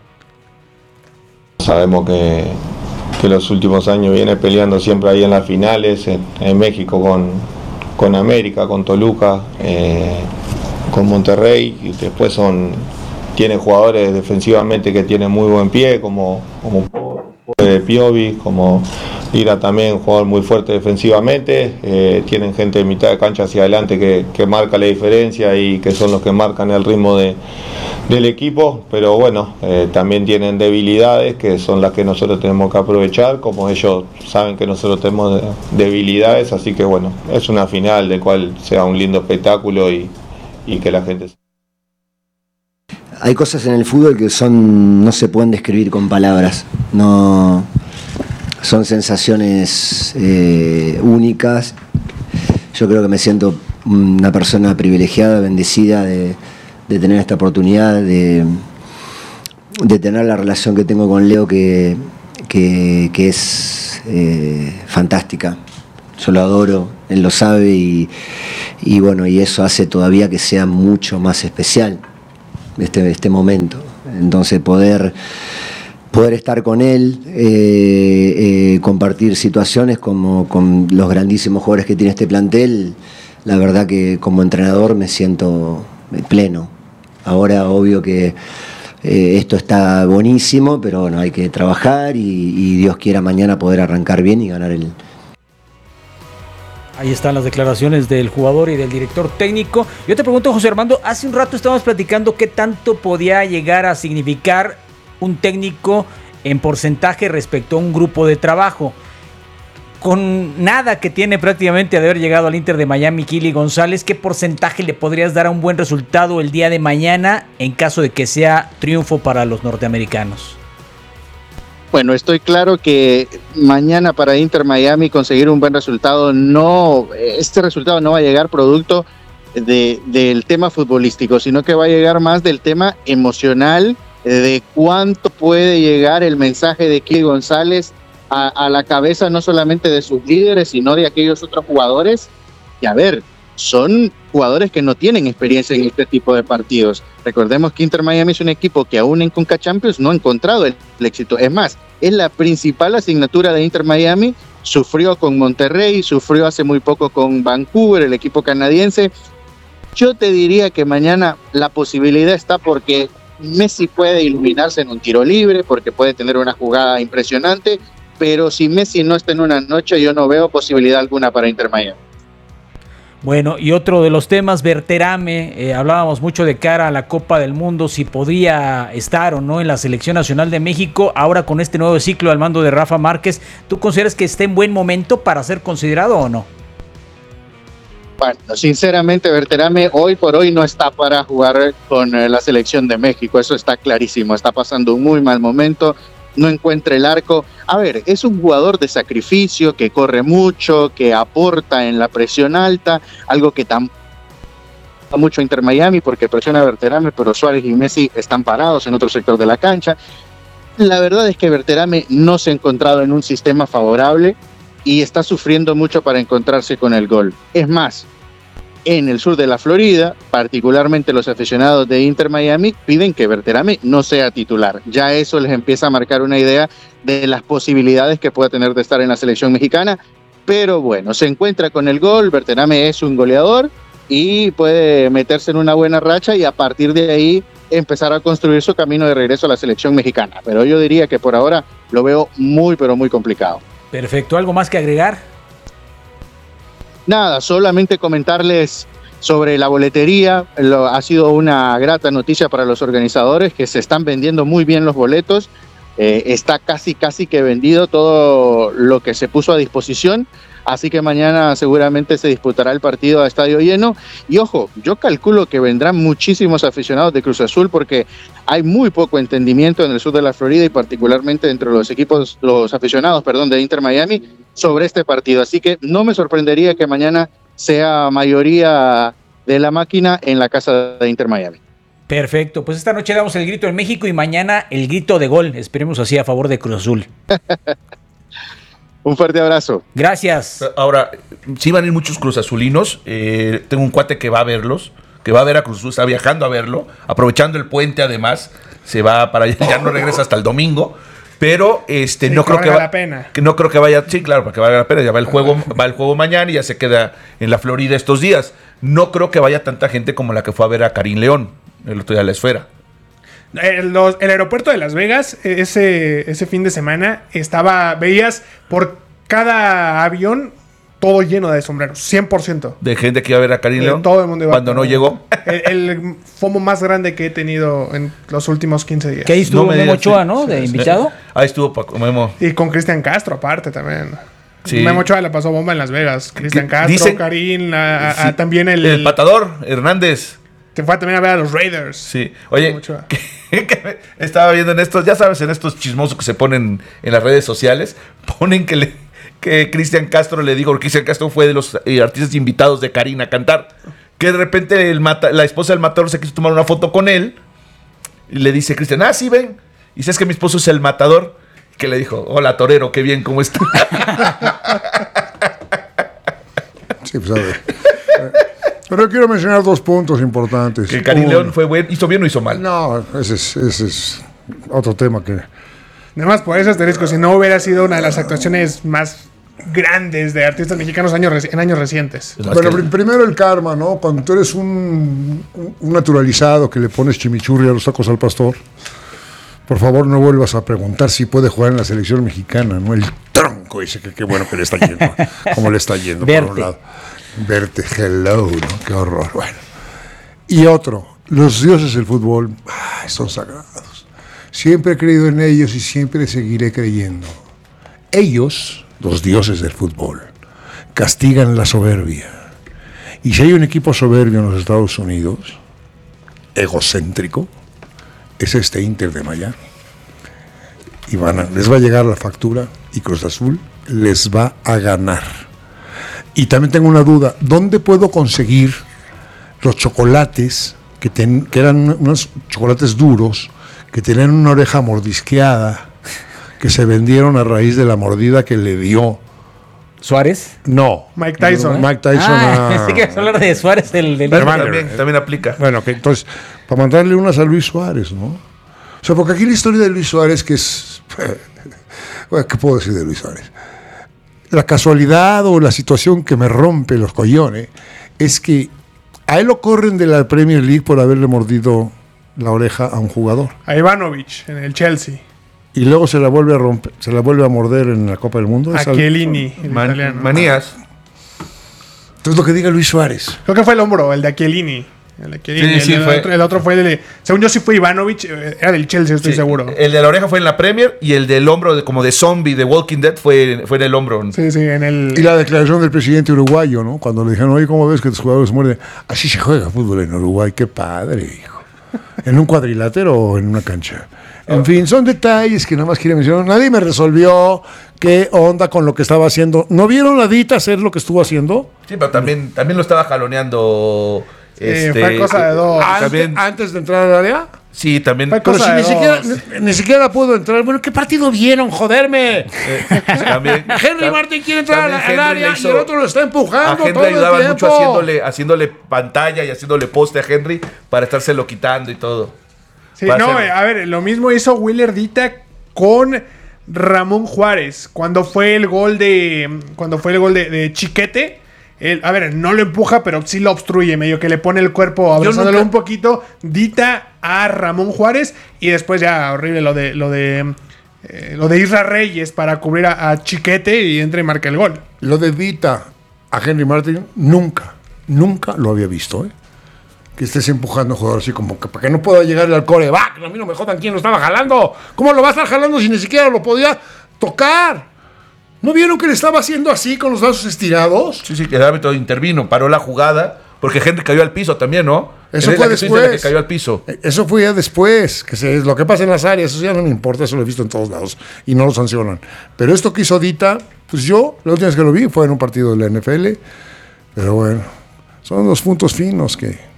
Sabemos que, que los últimos años viene peleando siempre ahí en las finales, en, en México con, con América, con Toluca, eh, con Monterrey, y después son... tiene jugadores defensivamente que tienen muy buen pie, como, como Piovi, como Lira también, un jugador muy fuerte defensivamente. Eh, tienen gente de mitad de cancha hacia adelante que, que marca la diferencia y que son los que marcan el ritmo de, del equipo, pero bueno, eh, también tienen debilidades que son las que nosotros tenemos que aprovechar, como ellos saben que nosotros tenemos debilidades, así que bueno, es una final de cual sea un lindo espectáculo y, y que la gente... Hay cosas en el fútbol que son no se pueden describir con palabras, no son sensaciones eh, únicas. Yo creo que me siento una persona privilegiada, bendecida de, de tener esta oportunidad, de, de tener la relación que tengo con Leo, que, que, que es eh, fantástica. yo lo adoro, él lo sabe y, y bueno, y eso hace todavía que sea mucho más especial este, este momento. Entonces poder, poder estar con él, eh, eh, compartir situaciones como con los grandísimos jugadores que tiene este plantel, la verdad que como entrenador me siento pleno. Ahora obvio que eh, esto está buenísimo, pero bueno, hay que trabajar y, y Dios quiera mañana poder arrancar bien y ganar el... Ahí están las declaraciones del jugador y del director técnico. Yo te pregunto, José Armando, hace un rato estábamos platicando qué tanto podía llegar a significar un técnico en porcentaje respecto a un grupo de trabajo. Con nada que tiene prácticamente de haber llegado al Inter de Miami, Kili González, ¿qué porcentaje le podrías dar a un buen resultado el día de mañana en caso de que sea triunfo para los norteamericanos? Bueno, estoy claro que mañana para Inter Miami conseguir un buen resultado, no, este resultado no va a llegar producto de, del tema futbolístico, sino que va a llegar más del tema emocional, de cuánto puede llegar el mensaje de Kili González a, a la cabeza no solamente de sus líderes, sino de aquellos otros jugadores. Y a ver, son jugadores que no tienen experiencia en este tipo de partidos. Recordemos que Inter Miami es un equipo que aún en Conca Champions no ha encontrado el, el éxito. Es más, es la principal asignatura de Inter Miami. Sufrió con Monterrey, sufrió hace muy poco con Vancouver, el equipo canadiense. Yo te diría que mañana la posibilidad está porque Messi puede iluminarse en un tiro libre, porque puede tener una jugada impresionante, pero si Messi no está en una noche, yo no veo posibilidad alguna para Inter Miami. Bueno, y otro de los temas, Berterame, eh, hablábamos mucho de cara a la Copa del Mundo, si podría estar o no en la Selección Nacional de México, ahora con este nuevo ciclo al mando de Rafa Márquez, ¿tú consideras que está en buen momento para ser considerado o no? Bueno, sinceramente, Berterame hoy por hoy no está para jugar con eh, la Selección de México, eso está clarísimo, está pasando un muy mal momento, no encuentra el arco. A ver, es un jugador de sacrificio, que corre mucho, que aporta en la presión alta, algo que tampoco mucho Inter Miami porque presiona a Berterame, pero Suárez y Messi están parados en otro sector de la cancha. La verdad es que Berterame no se ha encontrado en un sistema favorable y está sufriendo mucho para encontrarse con el gol. Es más, en el sur de la Florida, particularmente los aficionados de Inter Miami, piden que Berterame no sea titular. Ya eso les empieza a marcar una idea de las posibilidades que pueda tener de estar en la selección mexicana. Pero bueno, se encuentra con el gol, Berterame es un goleador y puede meterse en una buena racha y a partir de ahí empezar a construir su camino de regreso a la selección mexicana. Pero yo diría que por ahora lo veo muy, pero muy complicado. Perfecto, ¿algo más que agregar? Nada, solamente comentarles sobre la boletería. Lo, ha sido una grata noticia para los organizadores que se están vendiendo muy bien los boletos. Eh, está casi, casi que vendido todo lo que se puso a disposición. Así que mañana seguramente se disputará el partido a estadio lleno. Y ojo, yo calculo que vendrán muchísimos aficionados de Cruz Azul porque hay muy poco entendimiento en el sur de la Florida y particularmente entre los equipos, los aficionados, perdón, de Inter Miami sobre este partido. Así que no me sorprendería que mañana sea mayoría de la máquina en la casa de Inter Miami. Perfecto, pues esta noche damos el grito en México y mañana el grito de gol. Esperemos así a favor de Cruz Azul. Un fuerte abrazo. Gracias. Ahora, sí van a ir muchos cruzazulinos. Eh, tengo un cuate que va a verlos, que va a ver a Cruz Azul, está viajando a verlo, aprovechando el puente además, se va para allá, ya no regresa hasta el domingo. Pero este sí, no que creo que valga va, la pena. Que no creo que vaya, sí, claro, para que valga la pena, ya va el juego, va el juego mañana y ya se queda en la Florida estos días. No creo que vaya tanta gente como la que fue a ver a Karim León el otro día a la Esfera. El, los, el aeropuerto de Las Vegas, ese, ese fin de semana, estaba, veías por cada avión todo lleno de sombreros, cien por ciento. De gente que iba a ver a Karim León. Todo el mundo iba cuando no llegó. El, el FOMO más grande que he tenido en los últimos quince días. Que ahí estuvo no Memo Ochoa, ¿no? De sí, invitado. Sí. Ahí estuvo Paco Memo. Y con Cristian Castro, aparte también. Sí. Memo Ochoa le pasó bomba en Las Vegas. Cristian Castro, Dicen, Karim, a, a, sí. a, también el... El patador, Hernández. Que fue también a ver a los Raiders. Sí. Oye, que, que estaba viendo en estos, ya sabes, en estos chismosos que se ponen en las redes sociales, ponen que le... que Cristian Castro le dijo, Cristian Castro fue de los eh, artistas invitados de Karim a cantar, que de repente el mata, la esposa del matador se quiso tomar una foto con él, y le dice Cristian, ah, sí, ven, y sabes que mi esposo es el matador, que le dijo, hola torero, qué bien, ¿cómo está? Sí, pues a ver. Pero quiero mencionar dos puntos importantes. Que Karim Uno, León fue buen, hizo bien o hizo mal. No, ese es, ese es otro tema que... Nada más por ese asterisco, si no hubiera sido una de las actuaciones más grandes de artistas mexicanos años reci- en años recientes. Bueno, pr- primero el karma, ¿no? Cuando tú eres un, un naturalizado que le pones chimichurri a los tacos al pastor, por favor no vuelvas a preguntar si puede jugar en la selección mexicana, ¿no? El tronco dice que qué bueno que le está yendo. ¿Cómo le está yendo? Verte. Por un lado. Verte, hello, ¿no? Qué horror. Bueno. Y otro, los dioses del fútbol, ay, son sagrados. Siempre he creído en ellos y siempre seguiré creyendo. Ellos, los dioses del fútbol, castigan la soberbia. Y si hay un equipo soberbio en los Estados Unidos, egocéntrico, es este Inter de Miami. Y van a, les va a llegar la factura y Cruz Azul les va a ganar. Y también tengo una duda, ¿dónde puedo conseguir los chocolates que, ten, que eran unos chocolates duros, que tenían una oreja mordisqueada, que se vendieron a raíz de la mordida que le dio ¿Suárez? No. Mike Tyson. Mike Tyson Ah, a... pensé que ibas a hablar de Suárez, el del... Hermano, También, también aplica. Bueno, que entonces, para mandarle unas a Luis Suárez, ¿no? O sea, porque aquí la historia de Luis Suárez, que es... Bueno, ¿qué puedo decir de Luis Suárez? La casualidad o la situación que me rompe los collones es que a él lo corren de la Premier League por haberle mordido la oreja a un jugador. A Ivanovic en el Chelsea. Y luego se la vuelve a romper, se la vuelve a morder en la Copa del Mundo. A Es al- Chiellini, el Man- italiano. manías. Entonces lo que diga Luis Suárez. Creo que fue el hombro, el de Chiellini. El, de Chiellini. Sí, sí, el, fue. Otro, el otro fue el de... Según yo sí fue Ivanovic, eh, era del Chelsea, estoy Sí, seguro. El de la oreja fue en la Premier y el del hombro, de, como de zombie de Walking Dead, fue, fue en el hombro. Sí, sí, en el... Y la declaración del presidente uruguayo, ¿no? Cuando le dijeron, oye, ¿cómo ves que tus jugadores muerden? Así se juega fútbol en Uruguay, qué padre, hijo. ¿En un cuadrilátero o en una cancha? En fin, son detalles que nada más quiere mencionar. Nadie me resolvió qué onda con lo que estaba haciendo. ¿No vieron la Dita hacer lo que estuvo haciendo? Sí, pero también, también lo estaba jaloneando. Este, fue cosa de dos. eh, También, Antes, antes de entrar al área. sí, también. Fue Pero cosa si de ni dos. siquiera, ni, ni siquiera pudo entrar. Bueno, ¿qué partido vieron? ¡Joderme! también Henry tam- Martin quiere entrar al, también al Henry área le hizo- y el otro lo está A empujando Henry todo el ayudaban tiempo. mucho haciéndole, haciéndole pantalla y haciéndole poste a Henry para estárselo quitando y todo. Sí, Para no, hacer- eh, a ver, lo mismo hizo Willer Dita con Ramón Juárez cuando fue el gol de cuando fue el gol de, de Chiquete. Él, a ver, no lo empuja, pero sí lo obstruye, medio que le pone el cuerpo abrazándolo nunca- un poquito. Dita a Ramón Juárez y después ya horrible lo de lo de eh, lo de Isra Reyes para cubrir a, a Chiquete y entra y marca el gol. Lo de Dita a Henry Martin, nunca, nunca lo había visto, ¿eh? Que estés empujando a un jugador así como que para que no pueda llegarle al coreback. A mí no me jodan quién lo estaba jalando. ¿Cómo lo va a estar jalando si ni siquiera lo podía tocar? ¿No vieron que le estaba haciendo así con los brazos estirados? Sí, sí, que el árbitro intervino, paró la jugada, porque Henry cayó al piso también, ¿no? Eso Él es fue la que tú dices, la después. que cayó al piso. Eso fue ya después, que se, lo que pasa en las áreas, eso ya no me importa, eso lo he visto en todos lados y no lo sancionan. Pero esto que hizo Dita, pues yo, la última vez que lo vi fue en un partido de la N F L, pero bueno, son los puntos finos que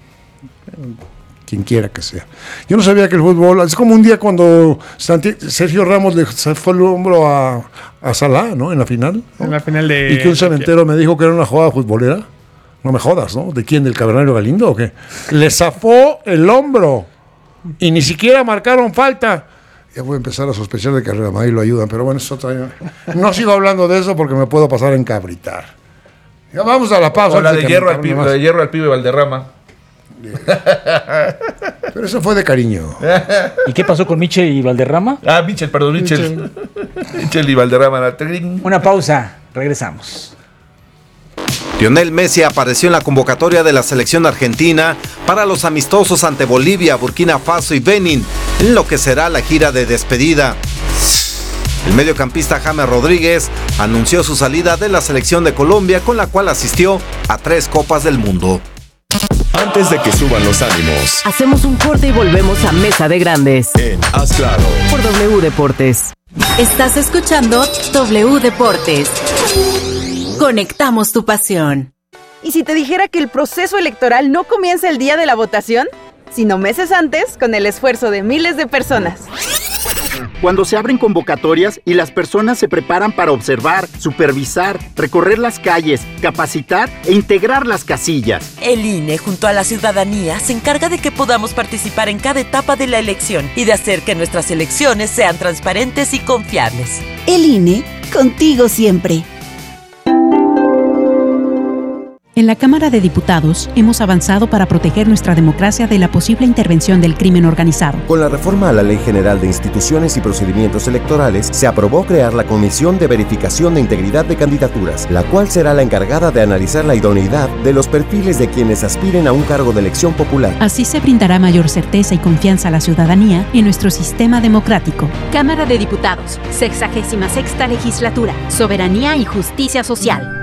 quien quiera que sea. Yo no sabía que el fútbol, es como un día cuando Santi- Sergio Ramos le fue el hombro a, a Salah, ¿no? En la final. ¿no? En la final de Y que un cementero me dijo que era una jugada futbolera. No me jodas, ¿no? ¿De quién? ¿Del Cavernario Galindo o qué? Le zafó el hombro y ni siquiera marcaron falta. Ya voy a empezar a sospechar de que a Real Madrid lo ayudan, pero bueno, eso otra... No sigo hablando de eso porque me puedo pasar en cabritar. Ya vamos a la pausa. O la antes de, que hierro me al pibe, encarne la más. de hierro al pibe Valderrama. Pero eso fue de cariño. ¿Y qué pasó con Michel y Valderrama? Ah, Michel, perdón, Michel. Michel y Valderrama. Una pausa, regresamos. Lionel Messi apareció en la convocatoria de la selección argentina para los amistosos ante Bolivia, Burkina Faso y Benin, en lo que será la gira de despedida. El mediocampista James Rodríguez anunció su salida de la selección de Colombia, con la cual asistió a tres Copas del Mundo. Antes de que suban los ánimos, Hacemos un corte y volvemos a Mesa de Grandes en Haz Claro. por W Deportes. Estás escuchando W Deportes. Conectamos tu pasión. ¿Y si te dijera que el proceso electoral no comienza el día de la votación, sino meses antes con el esfuerzo de miles de personas? cuando se abren convocatorias y las personas se preparan para observar, supervisar, recorrer las calles, capacitar e integrar las casillas. El I N E, junto a la ciudadanía, se encarga de que podamos participar en cada etapa de la elección y de hacer que nuestras elecciones sean transparentes y confiables. El I N E, contigo siempre. En la Cámara de Diputados hemos avanzado para proteger nuestra democracia de la posible intervención del crimen organizado. Con la reforma a la Ley General de Instituciones y Procedimientos Electorales, se aprobó crear la Comisión de Verificación de Integridad de Candidaturas, la cual será la encargada de analizar la idoneidad de los perfiles de quienes aspiren a un cargo de elección popular. Así se brindará mayor certeza y confianza a la ciudadanía en nuestro sistema democrático. Cámara de Diputados, sexagésima sexta legislatura, soberanía y justicia social.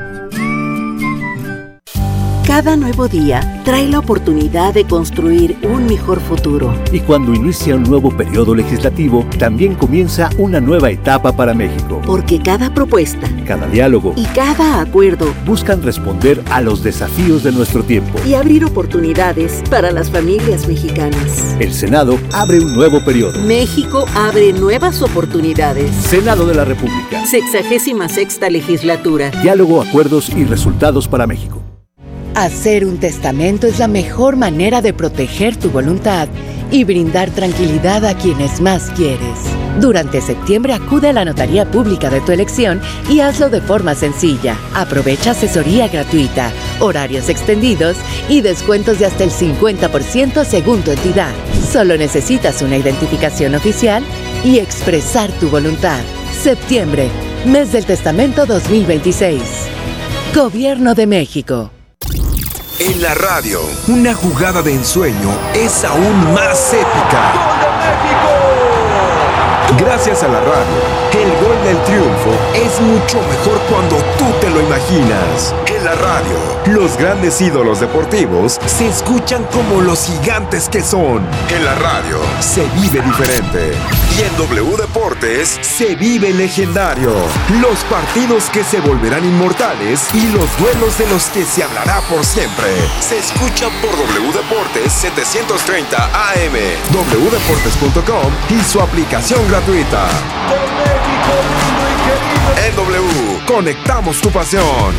Cada nuevo día trae la oportunidad de construir un mejor futuro. Y cuando inicia un nuevo periodo legislativo, también comienza una nueva etapa para México. Porque cada propuesta, cada diálogo y cada acuerdo buscan responder a los desafíos de nuestro tiempo y abrir oportunidades para las familias mexicanas. El Senado abre un nuevo periodo. México abre nuevas oportunidades. Senado de la República. Sexagésima sexta legislatura. Diálogo, acuerdos y resultados para México. Hacer un testamento es la mejor manera de proteger tu voluntad y brindar tranquilidad a quienes más quieres. Durante septiembre acude a la notaría pública de tu elección y hazlo de forma sencilla. Aprovecha asesoría gratuita, horarios extendidos y descuentos de hasta el cincuenta por ciento según tu entidad. Solo necesitas una identificación oficial y expresar tu voluntad. Septiembre, mes del testamento dos mil veintiséis. Gobierno de México. En la radio, una jugada de ensueño es aún más épica. ¡Gol de México! Gracias a la radio, el gol del triunfo es mucho mejor cuando tú te lo imaginas. En la radio, los grandes ídolos deportivos se escuchan como los gigantes que son. En la radio, se vive diferente. Y en W Deportes, se vive legendario. Los partidos que se volverán inmortales y los duelos de los que se hablará por siempre. Se escuchan por W Deportes setecientos treinta A M, w deportes punto com y su aplicación gratuita. En W, conectamos tu pasión.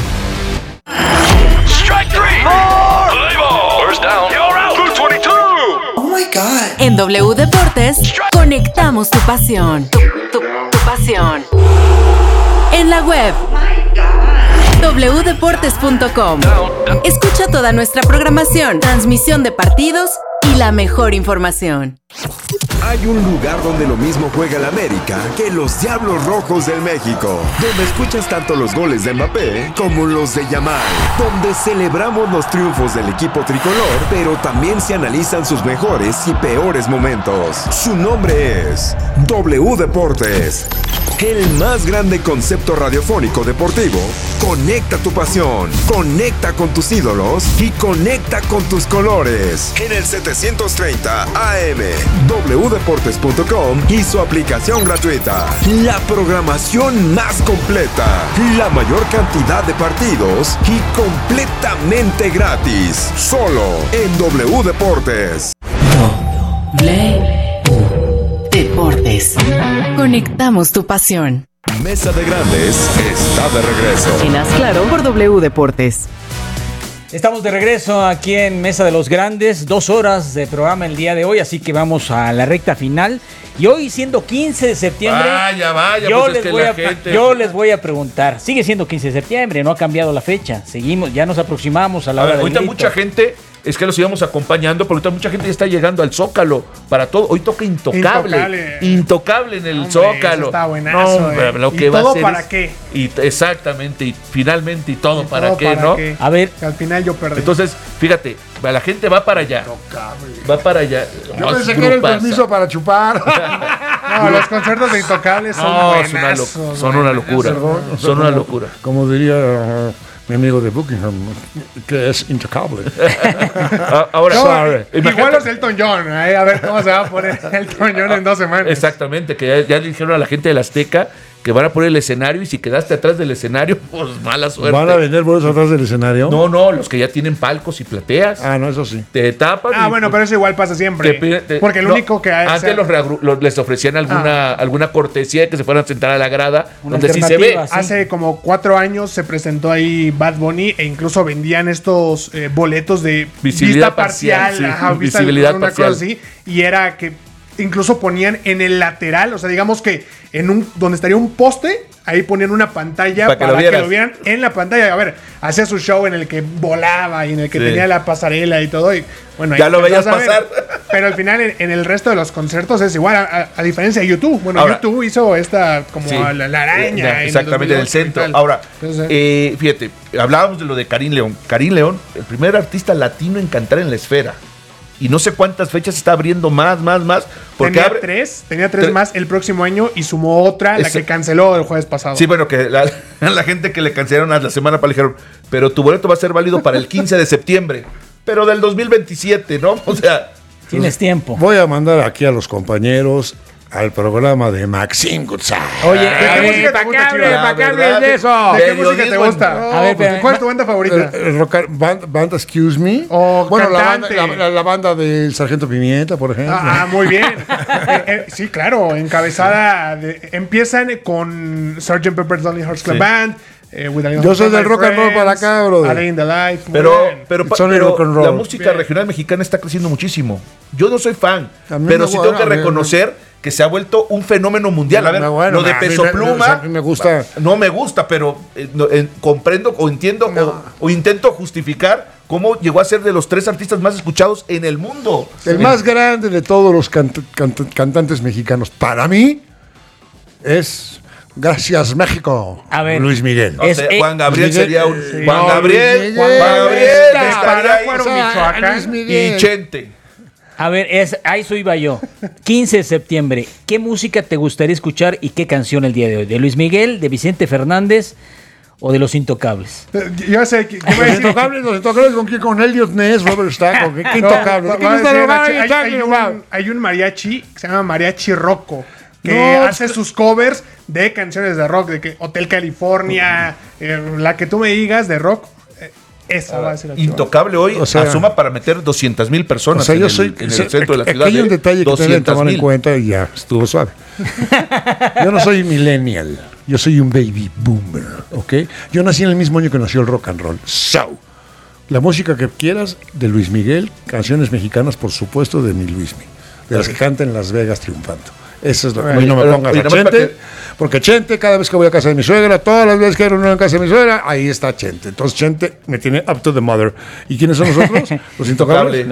Strike three. Play ball. First down. You're out. Blue veintidós. Oh my God. En W Deportes, conectamos tu pasión. Tu, tu, tu pasión. En la web. w deportes punto com. Escucha toda nuestra programación, transmisión de partidos y la mejor información. Hay un lugar donde lo mismo juega el América que los Diablos Rojos del México, donde escuchas tanto los goles de Mbappé como los de Yamal, donde celebramos los triunfos del equipo tricolor, pero también se analizan sus mejores y peores momentos. Su nombre es W Deportes, el más grande concepto radiofónico deportivo. Conecta tu pasión, conecta con tus ídolos y conecta con tus colores. En el setecientos treinta A M, w deportes punto com y su aplicación gratuita. La programación más completa, la mayor cantidad de partidos y completamente gratis. Solo en W Deportes. W Deportes. Conectamos tu pasión. Mesa de Grandes está de regreso. En Haz Claro por W Deportes. Estamos de regreso aquí en Mesa de los Grandes, dos horas de programa el día de hoy, así que vamos a la recta final. Y hoy, siendo quince de septiembre, vaya, vaya, yo, pues les es que voy la a, gente... yo les voy a preguntar, sigue siendo quince de septiembre, no ha cambiado la fecha, seguimos, ya nos aproximamos a la A hora ver, del ahorita grito. mucha gente, es que los íbamos acompañando, porque ahorita mucha gente ya está llegando al Zócalo para todo. Hoy toca Intocable. Intocable. Intocable en el Hombre, Zócalo. eso está buenazo, No, hombre, eh. lo ¿Y que va a todo hacer para es- qué? Y t- exactamente, y finalmente y todo ¿Y para todo qué, para ¿no? qué? A ver. Que al final yo perdí. Entonces, fíjate, la gente va para allá. Va para allá. Yo Más pensé que era el grupaza. permiso para chupar. No, los conciertos de Intocables son No, es una, buenazos. lo- son una locura. Perdón, o sea, Son una como- locura. Como diría uh, mi amigo de Buckingham, que es intocable. Ah, Ahora, No, sorry. igual Imagínate- los Elton John, ¿eh? A ver cómo se va a poner Elton John en dos semanas. Exactamente, que ya, ya le dijeron a la gente del Azteca que van a poner el escenario y si quedaste atrás del escenario, pues mala suerte. ¿Van a vender boletos atrás del escenario? No, no, los que ya tienen palcos y plateas. Ah, no, eso sí. Te tapan. Ah, y, bueno, pues, pero eso igual pasa siempre. te- te- porque el no, único que hay. Antes o sea, los, reagru- los- les ofrecían alguna, alguna cortesía de que se fueran a sentar a la grada, Una donde sí se ve. alternativa, sí. Hace como cuatro años se presentó ahí Bad Bunny e incluso vendían estos eh, boletos de Visibilidad vista parcial, parcial, sí, ajá, vista- visibilidad una parcial. cosa así, y era que incluso ponían en el lateral, o sea, digamos que en un donde estaría un poste, ahí ponían una pantalla Para que para lo que vieras. lo vieran en la pantalla. A ver, hacía su show en el que volaba y en el que Sí. tenía la pasarela y todo. Y, bueno, Ya ahí lo empezás veías a ver. pasar. Pero al final, en, en el resto de los conciertos es igual, a, a- a diferencia de YouTube. Bueno, Ahora- YouTube hizo esta como Sí. la, la araña. Eh, Exactamente, en el dos mil ocho y centro. tal. Ahora, Entonces, eh, fíjate, hablábamos de lo de Karim León. Karim León, el primer artista latino en cantar en la esfera. Y no sé cuántas fechas está abriendo más, más, más. Porque tenía abre- tres, tenía tres Tre- más el próximo año y sumó otra, la Ese- que canceló el jueves pasado. Sí, bueno, que la, la gente que le cancelaron a la semana para dijeron, pero tu boleto va a ser válido para el quince de septiembre, pero del dos mil veintisiete, ¿no? O sea, Tienes tiempo. Voy a mandar aquí a los compañeros al programa de Maxim Goodside. Oye, ¿De a qué ver, música te ¿para qué gusta, hable- Chivas? para qué hables ¿De de eso? ¿De qué Periodismo música te en- gusta? A ver, pues, pero- ¿cuál es tu banda favorita? El, el rock- band- banda Excuse Me. O bueno, la banda, cantante. la, la- la banda del Sargento Pimienta, por ejemplo. Ah, ah, muy bien. Eh, eh, sí, claro, encabezada. de- empiezan con sergeant Pepper's Lonely Hearts Club Sí. Band. eh, With a Little Yo soy Help from del My rock and roll Friends, para acá, brother. A Day in the Life. muy pero, bien. pero, pa- It's only pero rock and la roll. música Bien. regional mexicana está creciendo muchísimo. Yo no soy fan, A mí pero me sí gusta- tengo que a mí me- reconocer que se ha vuelto un fenómeno mundial. A ver, Me- bueno, lo de a mí Peso me- Pluma. a mí me gusta. No me gusta, pero eh, no, eh, comprendo o entiendo o, o intento justificar cómo llegó a ser de los tres artistas más escuchados en el mundo. El En- más grande de todos los cant- cant- cantantes mexicanos, para mí, es Gracias México. A ver. Luis Miguel. No sé, Es- eh, Juan Gabriel Luis Miguel, sería un. sí. Juan No, Gabriel. Luis Juan Miguel, Gabriel. está. estaría ahí. Parácuaro, O sea, Michoacán. Luis Miguel. Y Chente. A ver, es, a eso iba yo. quince de septiembre. ¿Qué música te gustaría escuchar y qué canción el día de hoy? ¿De Luis Miguel, de Vicente Fernández o de Los Intocables? Eh, Yo sé que. Los intocables, los intocables con quién, con Elliot Ness, Robert Stack, ¿con qué, qué intocables? ¿Quién está hay, hablando? hay un, hay un mariachi que se llama Mariachi Rocco que No, hace sus covers de canciones de rock, de que Hotel California, eh, la que tú me digas de rock, eh, esa va a ser la chiva. Intocable hoy O sea- asuma para meter doscientas mil O personas sea, en, yo el, soy. en el se- centro de la aquí ciudad. hay un ¿eh? detalle que deben tomar en mil. cuenta y ya estuvo suave. Yo no soy millennial, yo soy un baby boomer, ¿ok? Yo nací en el mismo año que nació el rock and roll. So, la música que quieras de Luis Miguel, canciones mexicanas, por supuesto, de mi Luismi, de las que canta en Las Vegas triunfando. Eso es lo que Oye, no me pero- pongas oye, a nada más para Chente, porque Chente, cada vez que voy a casa de mi suegra, todas las veces que hay reunión en casa de mi suegra, ahí está Chente. Entonces Chente me tiene up to the mother. ¿Y quiénes son nosotros? Los intocables.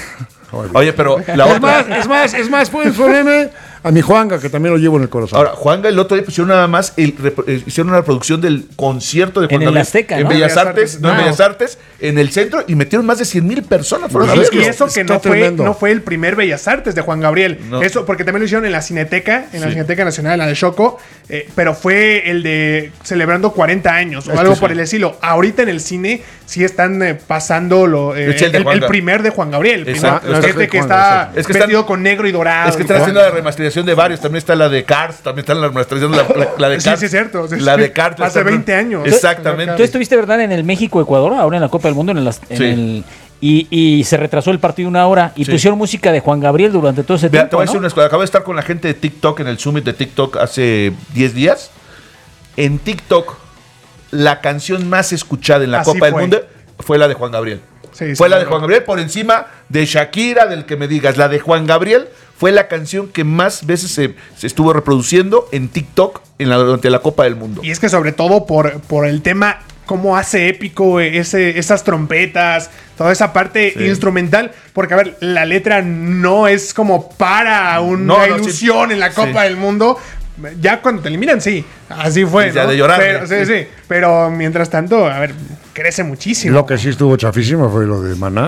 Oye, pero la Es otra. más, es más, es más, puedes ponerme a mi Juanga, que también lo llevo en el corazón. Ahora, Juanga el otro día pusieron nada más, el, rep- eh, hicieron una reproducción del concierto de Juan En el Gabriel Azteca, en ¿no? Bellas Bellas Artes, Artes. no en Ah. Bellas Artes, en el centro, y metieron más de cien mil personas. Fueron a Y, verlo. y eso que Está no fue, tremendo. no fue el primer Bellas Artes de Juan Gabriel. No. Eso, porque también lo hicieron en la Cineteca, en la Sí. Cineteca Nacional, en la de Choco, eh, pero fue el de celebrando cuarenta años o Es que algo sí. por el estilo. Ahorita en el cine sí están eh, pasando lo, eh, Es el de el, Juanga. el primer de Juan Gabriel. El Exacto. primer- Está- este que Juanga, está exacto. Es que están- vestido con negro y dorado. Es que están y haciendo la remasterización de varios. También está la de Cars, también está la remasterización de la, la- la de Sí, Cars. sí, es cierto. Sí, La sí. de Cars. Hace veinte años. Exactamente. Tú estuviste, ¿verdad?, en el México-Ecuador, ahora en la Copa del Mundo, en, las- en Sí. el... Y, y se retrasó el partido una hora y Sí. pusieron música de Juan Gabriel durante todo ese Vea, te tiempo, voy a ¿no? decir una cosa. Acabo de estar con la gente de TikTok en el Summit de TikTok hace diez días. En TikTok, la canción más escuchada en la Así Copa del fue. Mundo fue la de Juan Gabriel. Sí, fue sí, la de sí. Juan Gabriel por encima de Shakira, del que me digas. La de Juan Gabriel fue la canción que más veces se, se estuvo reproduciendo en TikTok en la, durante la Copa del Mundo. Y es que sobre todo por, por el tema, cómo hace épico ese, esas trompetas, toda esa parte Sí. instrumental, porque a ver, la letra no es como para una No, no, ilusión sí. en la Copa Sí. del Mundo. Ya cuando te eliminan, sí, así fue. Sí, ya ¿no? de llorar, Pero, sí. sí, sí. Pero mientras tanto, a ver, crece muchísimo. Lo que sí estuvo chafísimo fue lo de Maná.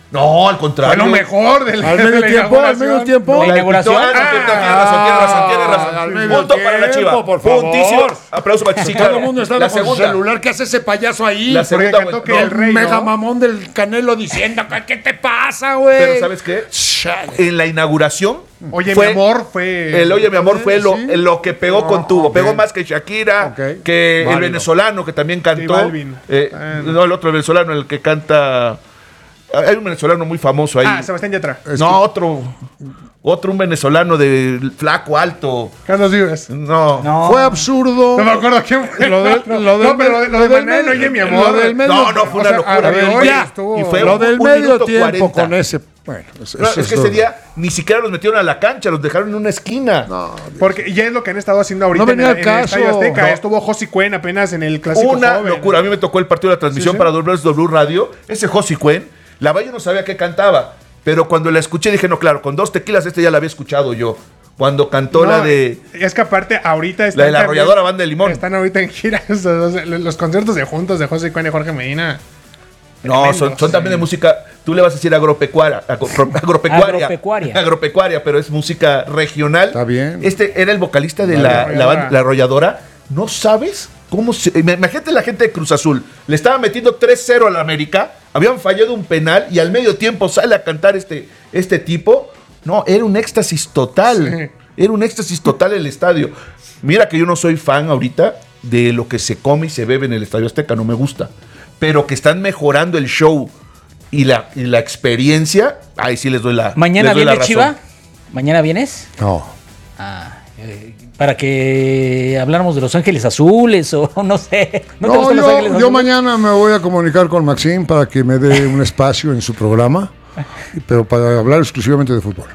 No, al contrario. Fue lo mejor del Al medio tiempo, al medio tiempo. La inauguración. Ah, no, tiene razón, tiene razón, tiene razón. al medio Punto para la tiempo, Chiva. por favor. Puntísimo. Aplauso para Si Chica. todo el mundo estaba La con su segunda. celular, ¿qué hace ese payaso ahí? La segunda, Porque cantó güey, que no. el rey, Mega ¿no? mamón del Canelo diciendo, ¿qué te pasa, güey? Pero ¿sabes qué? En la inauguración Oye, fue- mi amor fue. El Oye, mi amor fue lo, Sí. lo que pegó Ah, con tubo. ok. Pegó más que Shakira, Ok. que el Válido. venezolano que también cantó. Balvin. Eh, Bueno. No, el otro venezolano, el que canta. Hay un venezolano muy famoso ahí. Ah, Sebastián Yatra. no, otro. Otro, un venezolano de flaco, alto. Carlos Vives. No. No. Fue absurdo. No me acuerdo quién fue. Lo de- no, lo del no, pero lo de, lo de lo del Manuel, medio- oye, mi amor. lo del medio- No, no, fue O una sea, locura. a ver, Oye, ya estuvo- y fue Lo un- del un medio minuto tiempo cuarenta. con ese. Bueno, es, No, es que ese día ni siquiera los metieron a la cancha, los dejaron en una esquina. Porque ya es lo que han estado haciendo ahorita No venía en, el- al en el caso. Estadio Azteca. No. Estuvo Josi Cuen apenas en el clásico Una joven. locura. A mí me tocó el partido de la transmisión Sí, sí. para W W Radio. Ese Josi Cuen, la verdad yo no sabía qué cantaba. Pero cuando la escuché dije, no, claro, con dos tequilas este ya la había escuchado yo. Cuando cantó No, la de... Es que aparte, ahorita están La de la también- arrolladora Banda de Limón. Están ahorita en gira. Los, los conciertos de juntos de José Cuen y Jorge Medina. No, Tremendos, son, son también sí. de música, tú le vas a decir agropecuaria, agro- agropecuaria, Agropecuaria. agropecuaria, pero es música regional. Está bien. Este era el vocalista de La la, la, Arrolladora. banda- la arrolladora. ¿No sabes cómo se...? Imagínate la gente de Cruz Azul. Le estaba metiendo tres cero a la América, habían fallado un penal y al medio tiempo sale a cantar este, este tipo. No, era un éxtasis total. Era un éxtasis total el estadio. Mira que yo no soy fan ahorita de lo que se come y se bebe en el Estadio Azteca, no me gusta. Pero que están mejorando el show y la, y la experiencia, ahí sí les doy la ¿Mañana les doy la viene razón. Chiva? ¿Mañana vienes? No. Ah, eh, para que habláramos de Los Ángeles Azules o no sé. ¿No, te No, gustan Los Ángeles yo, Azules? yo mañana me voy a comunicar con Maxim para que me dé un espacio en su programa, pero para hablar exclusivamente de fútbol.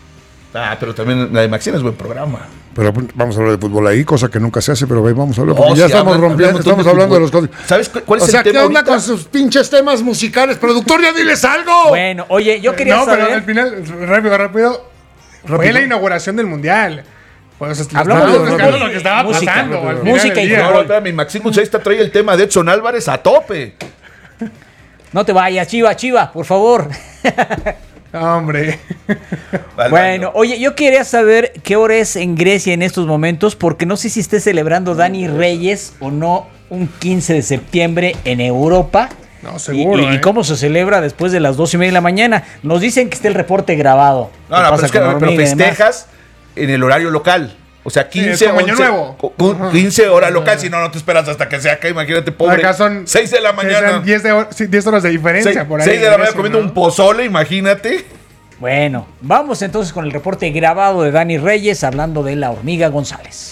Ah, pero también la de Maxine es buen programa. Pero vamos a hablar de fútbol ahí, cosa que nunca se hace, pero ve, vamos a hablar, No, porque ya sí, estamos hablan- rompiendo, hablan un montón estamos de hablando de los fútbol. códigos. ¿Sabes cu- cuál es O el sea, tema ¿qué onda ahorita? con sus pinches temas musicales? Productor, ya diles algo. Bueno, oye, yo quería no, saber. pero al final, rápido, rápido. Fue Rápido. la inauguración del mundial. Pues, Hablamos estamos de buscando fútbol. lo que estaba Música, pasando. rápido. al final Música del y día. No, no, espérame, Maxine Muchaista trae el tema de Edson Álvarez a tope. No te vayas, Chiva, Chiva, por favor. Hombre. Bueno, oye, yo quería saber qué hora es en Grecia en estos momentos, porque no sé si esté celebrando Dani Reyes o no un quince de septiembre en Europa. No, seguro. Y, y ¿eh? cómo se celebra después de las dos y media de la mañana. Nos dicen que está el reporte grabado. No, ¿Qué no, pasa pero, es que, con pero Hormiga y demás? festejas en el horario local. O sea, es quince, como Año once, Nuevo. cu- cu- quince horas local. Si no, no te esperas hasta que sea acá. Imagínate, pobre. Acá son seis de la que mañana. sean diez, de hor- sí, diez horas de diferencia seis por ahí. seis de la mañana Grecia, comiendo ¿no? un pozole, imagínate. Bueno, vamos entonces con el reporte grabado de Dani Reyes hablando de la Hormiga González.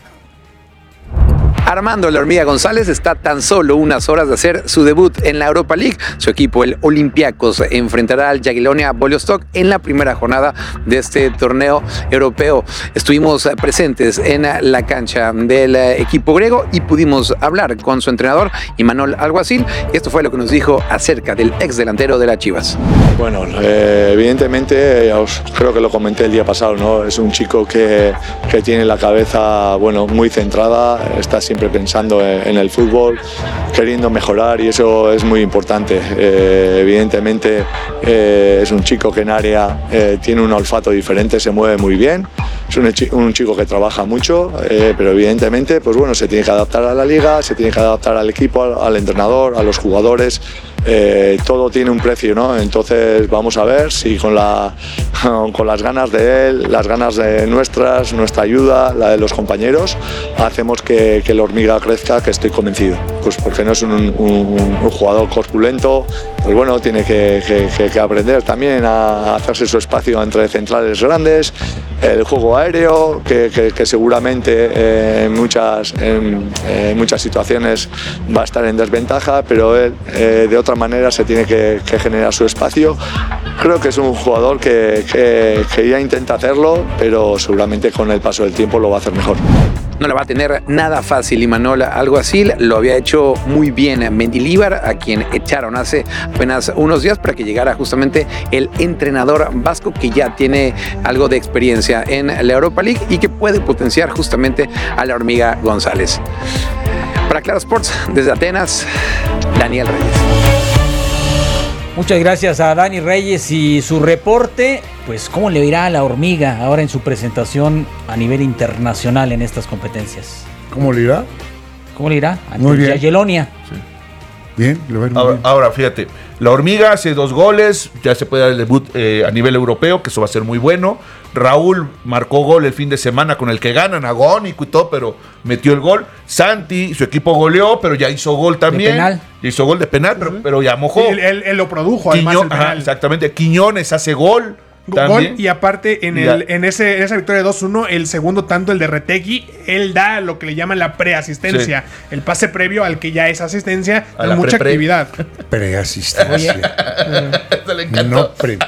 Armando La Hormiga González está tan solo unas horas de hacer su debut en la Europa League. Su equipo, el Olympiacos, enfrentará al Jagiellonia Białystok en la primera jornada de este torneo europeo. Estuvimos presentes en la cancha del equipo griego y pudimos hablar con su entrenador, Imanol Alguacil, y esto fue lo que nos dijo acerca del ex delantero de las Chivas. Bueno, eh, evidentemente, ya os, creo que lo comenté el día pasado, ¿no? Es un chico que, que tiene la cabeza, bueno, muy centrada, está siempre pensando en, en el fútbol, queriendo mejorar, y eso es muy importante. Eh, evidentemente eh, es un chico que en área eh, tiene un olfato diferente, se mueve muy bien, es un, un chico que trabaja mucho, eh, pero evidentemente pues bueno, se tiene que adaptar a la liga, se tiene que adaptar al equipo, al, al entrenador, a los jugadores. Eh, todo tiene un precio, ¿no? Entonces vamos a ver si con, la, con las ganas de él, las ganas de nuestras, nuestra ayuda, la de los compañeros, hacemos que, que la hormiga crezca, que estoy convencido. Pues porque no es un, un, un jugador corpulento, pues bueno, tiene que, que, que, que aprender también a hacerse su espacio entre centrales grandes, el juego aéreo, que, que, que seguramente eh, en, muchas, en, en muchas situaciones va a estar en desventaja, pero él eh, de otra manera se tiene que, que generar su espacio. Creo que es un jugador que, que, que ya intenta hacerlo, pero seguramente con el paso del tiempo lo va a hacer mejor. No la va a tener nada fácil Imanol Alguacil, lo había hecho muy bien Mendilibar, a quien echaron hace apenas unos días para que llegara justamente el entrenador vasco que ya tiene algo de experiencia en la Europa League y que puede potenciar justamente a la Hormiga González. Para Claro Sports, desde Atenas, Daniel Reyes. Muchas gracias a Dani Reyes y su reporte. Pues, ¿cómo le irá a la Hormiga ahora en su presentación a nivel internacional en estas competencias? ¿Cómo le irá? ¿Cómo le irá? Ante Muy bien. Jagiellonia. Sí. Bien, le va a ir muy Ahora, bien. ahora, fíjate, la Hormiga hace dos goles, ya se puede dar el debut eh, a nivel europeo, que eso va a ser muy bueno. Raúl marcó gol el fin de semana con el que ganan, agónico y todo, pero metió el gol. Santi, su equipo goleó, pero ya hizo gol también. De penal. Ya hizo gol de penal, pero, pero ya mojó. Sí, él, él- él lo produjo, además, Quiño- el penal. ajá, exactamente. Quiñones hace gol. Gol, También. y aparte en, Y el, ya. en, ese, en esa victoria de dos uno, el segundo tanto, el de Retegui, él da lo que le llaman la preasistencia, el pase previo al que ya es asistencia, A da la mucha pre-pre. actividad. Preasistencia. Se le encantó. No pre.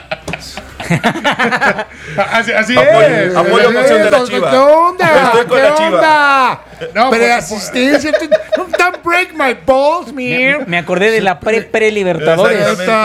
Así, así Apoyo- es. apoyo emoción de la ¿Qué Chiva. onda? Estoy con ¿Qué la Chiva. onda? No, Preasistencia. Don't break my balls, man. Me acordé de la pre-pre-Libertadores. Exactamente.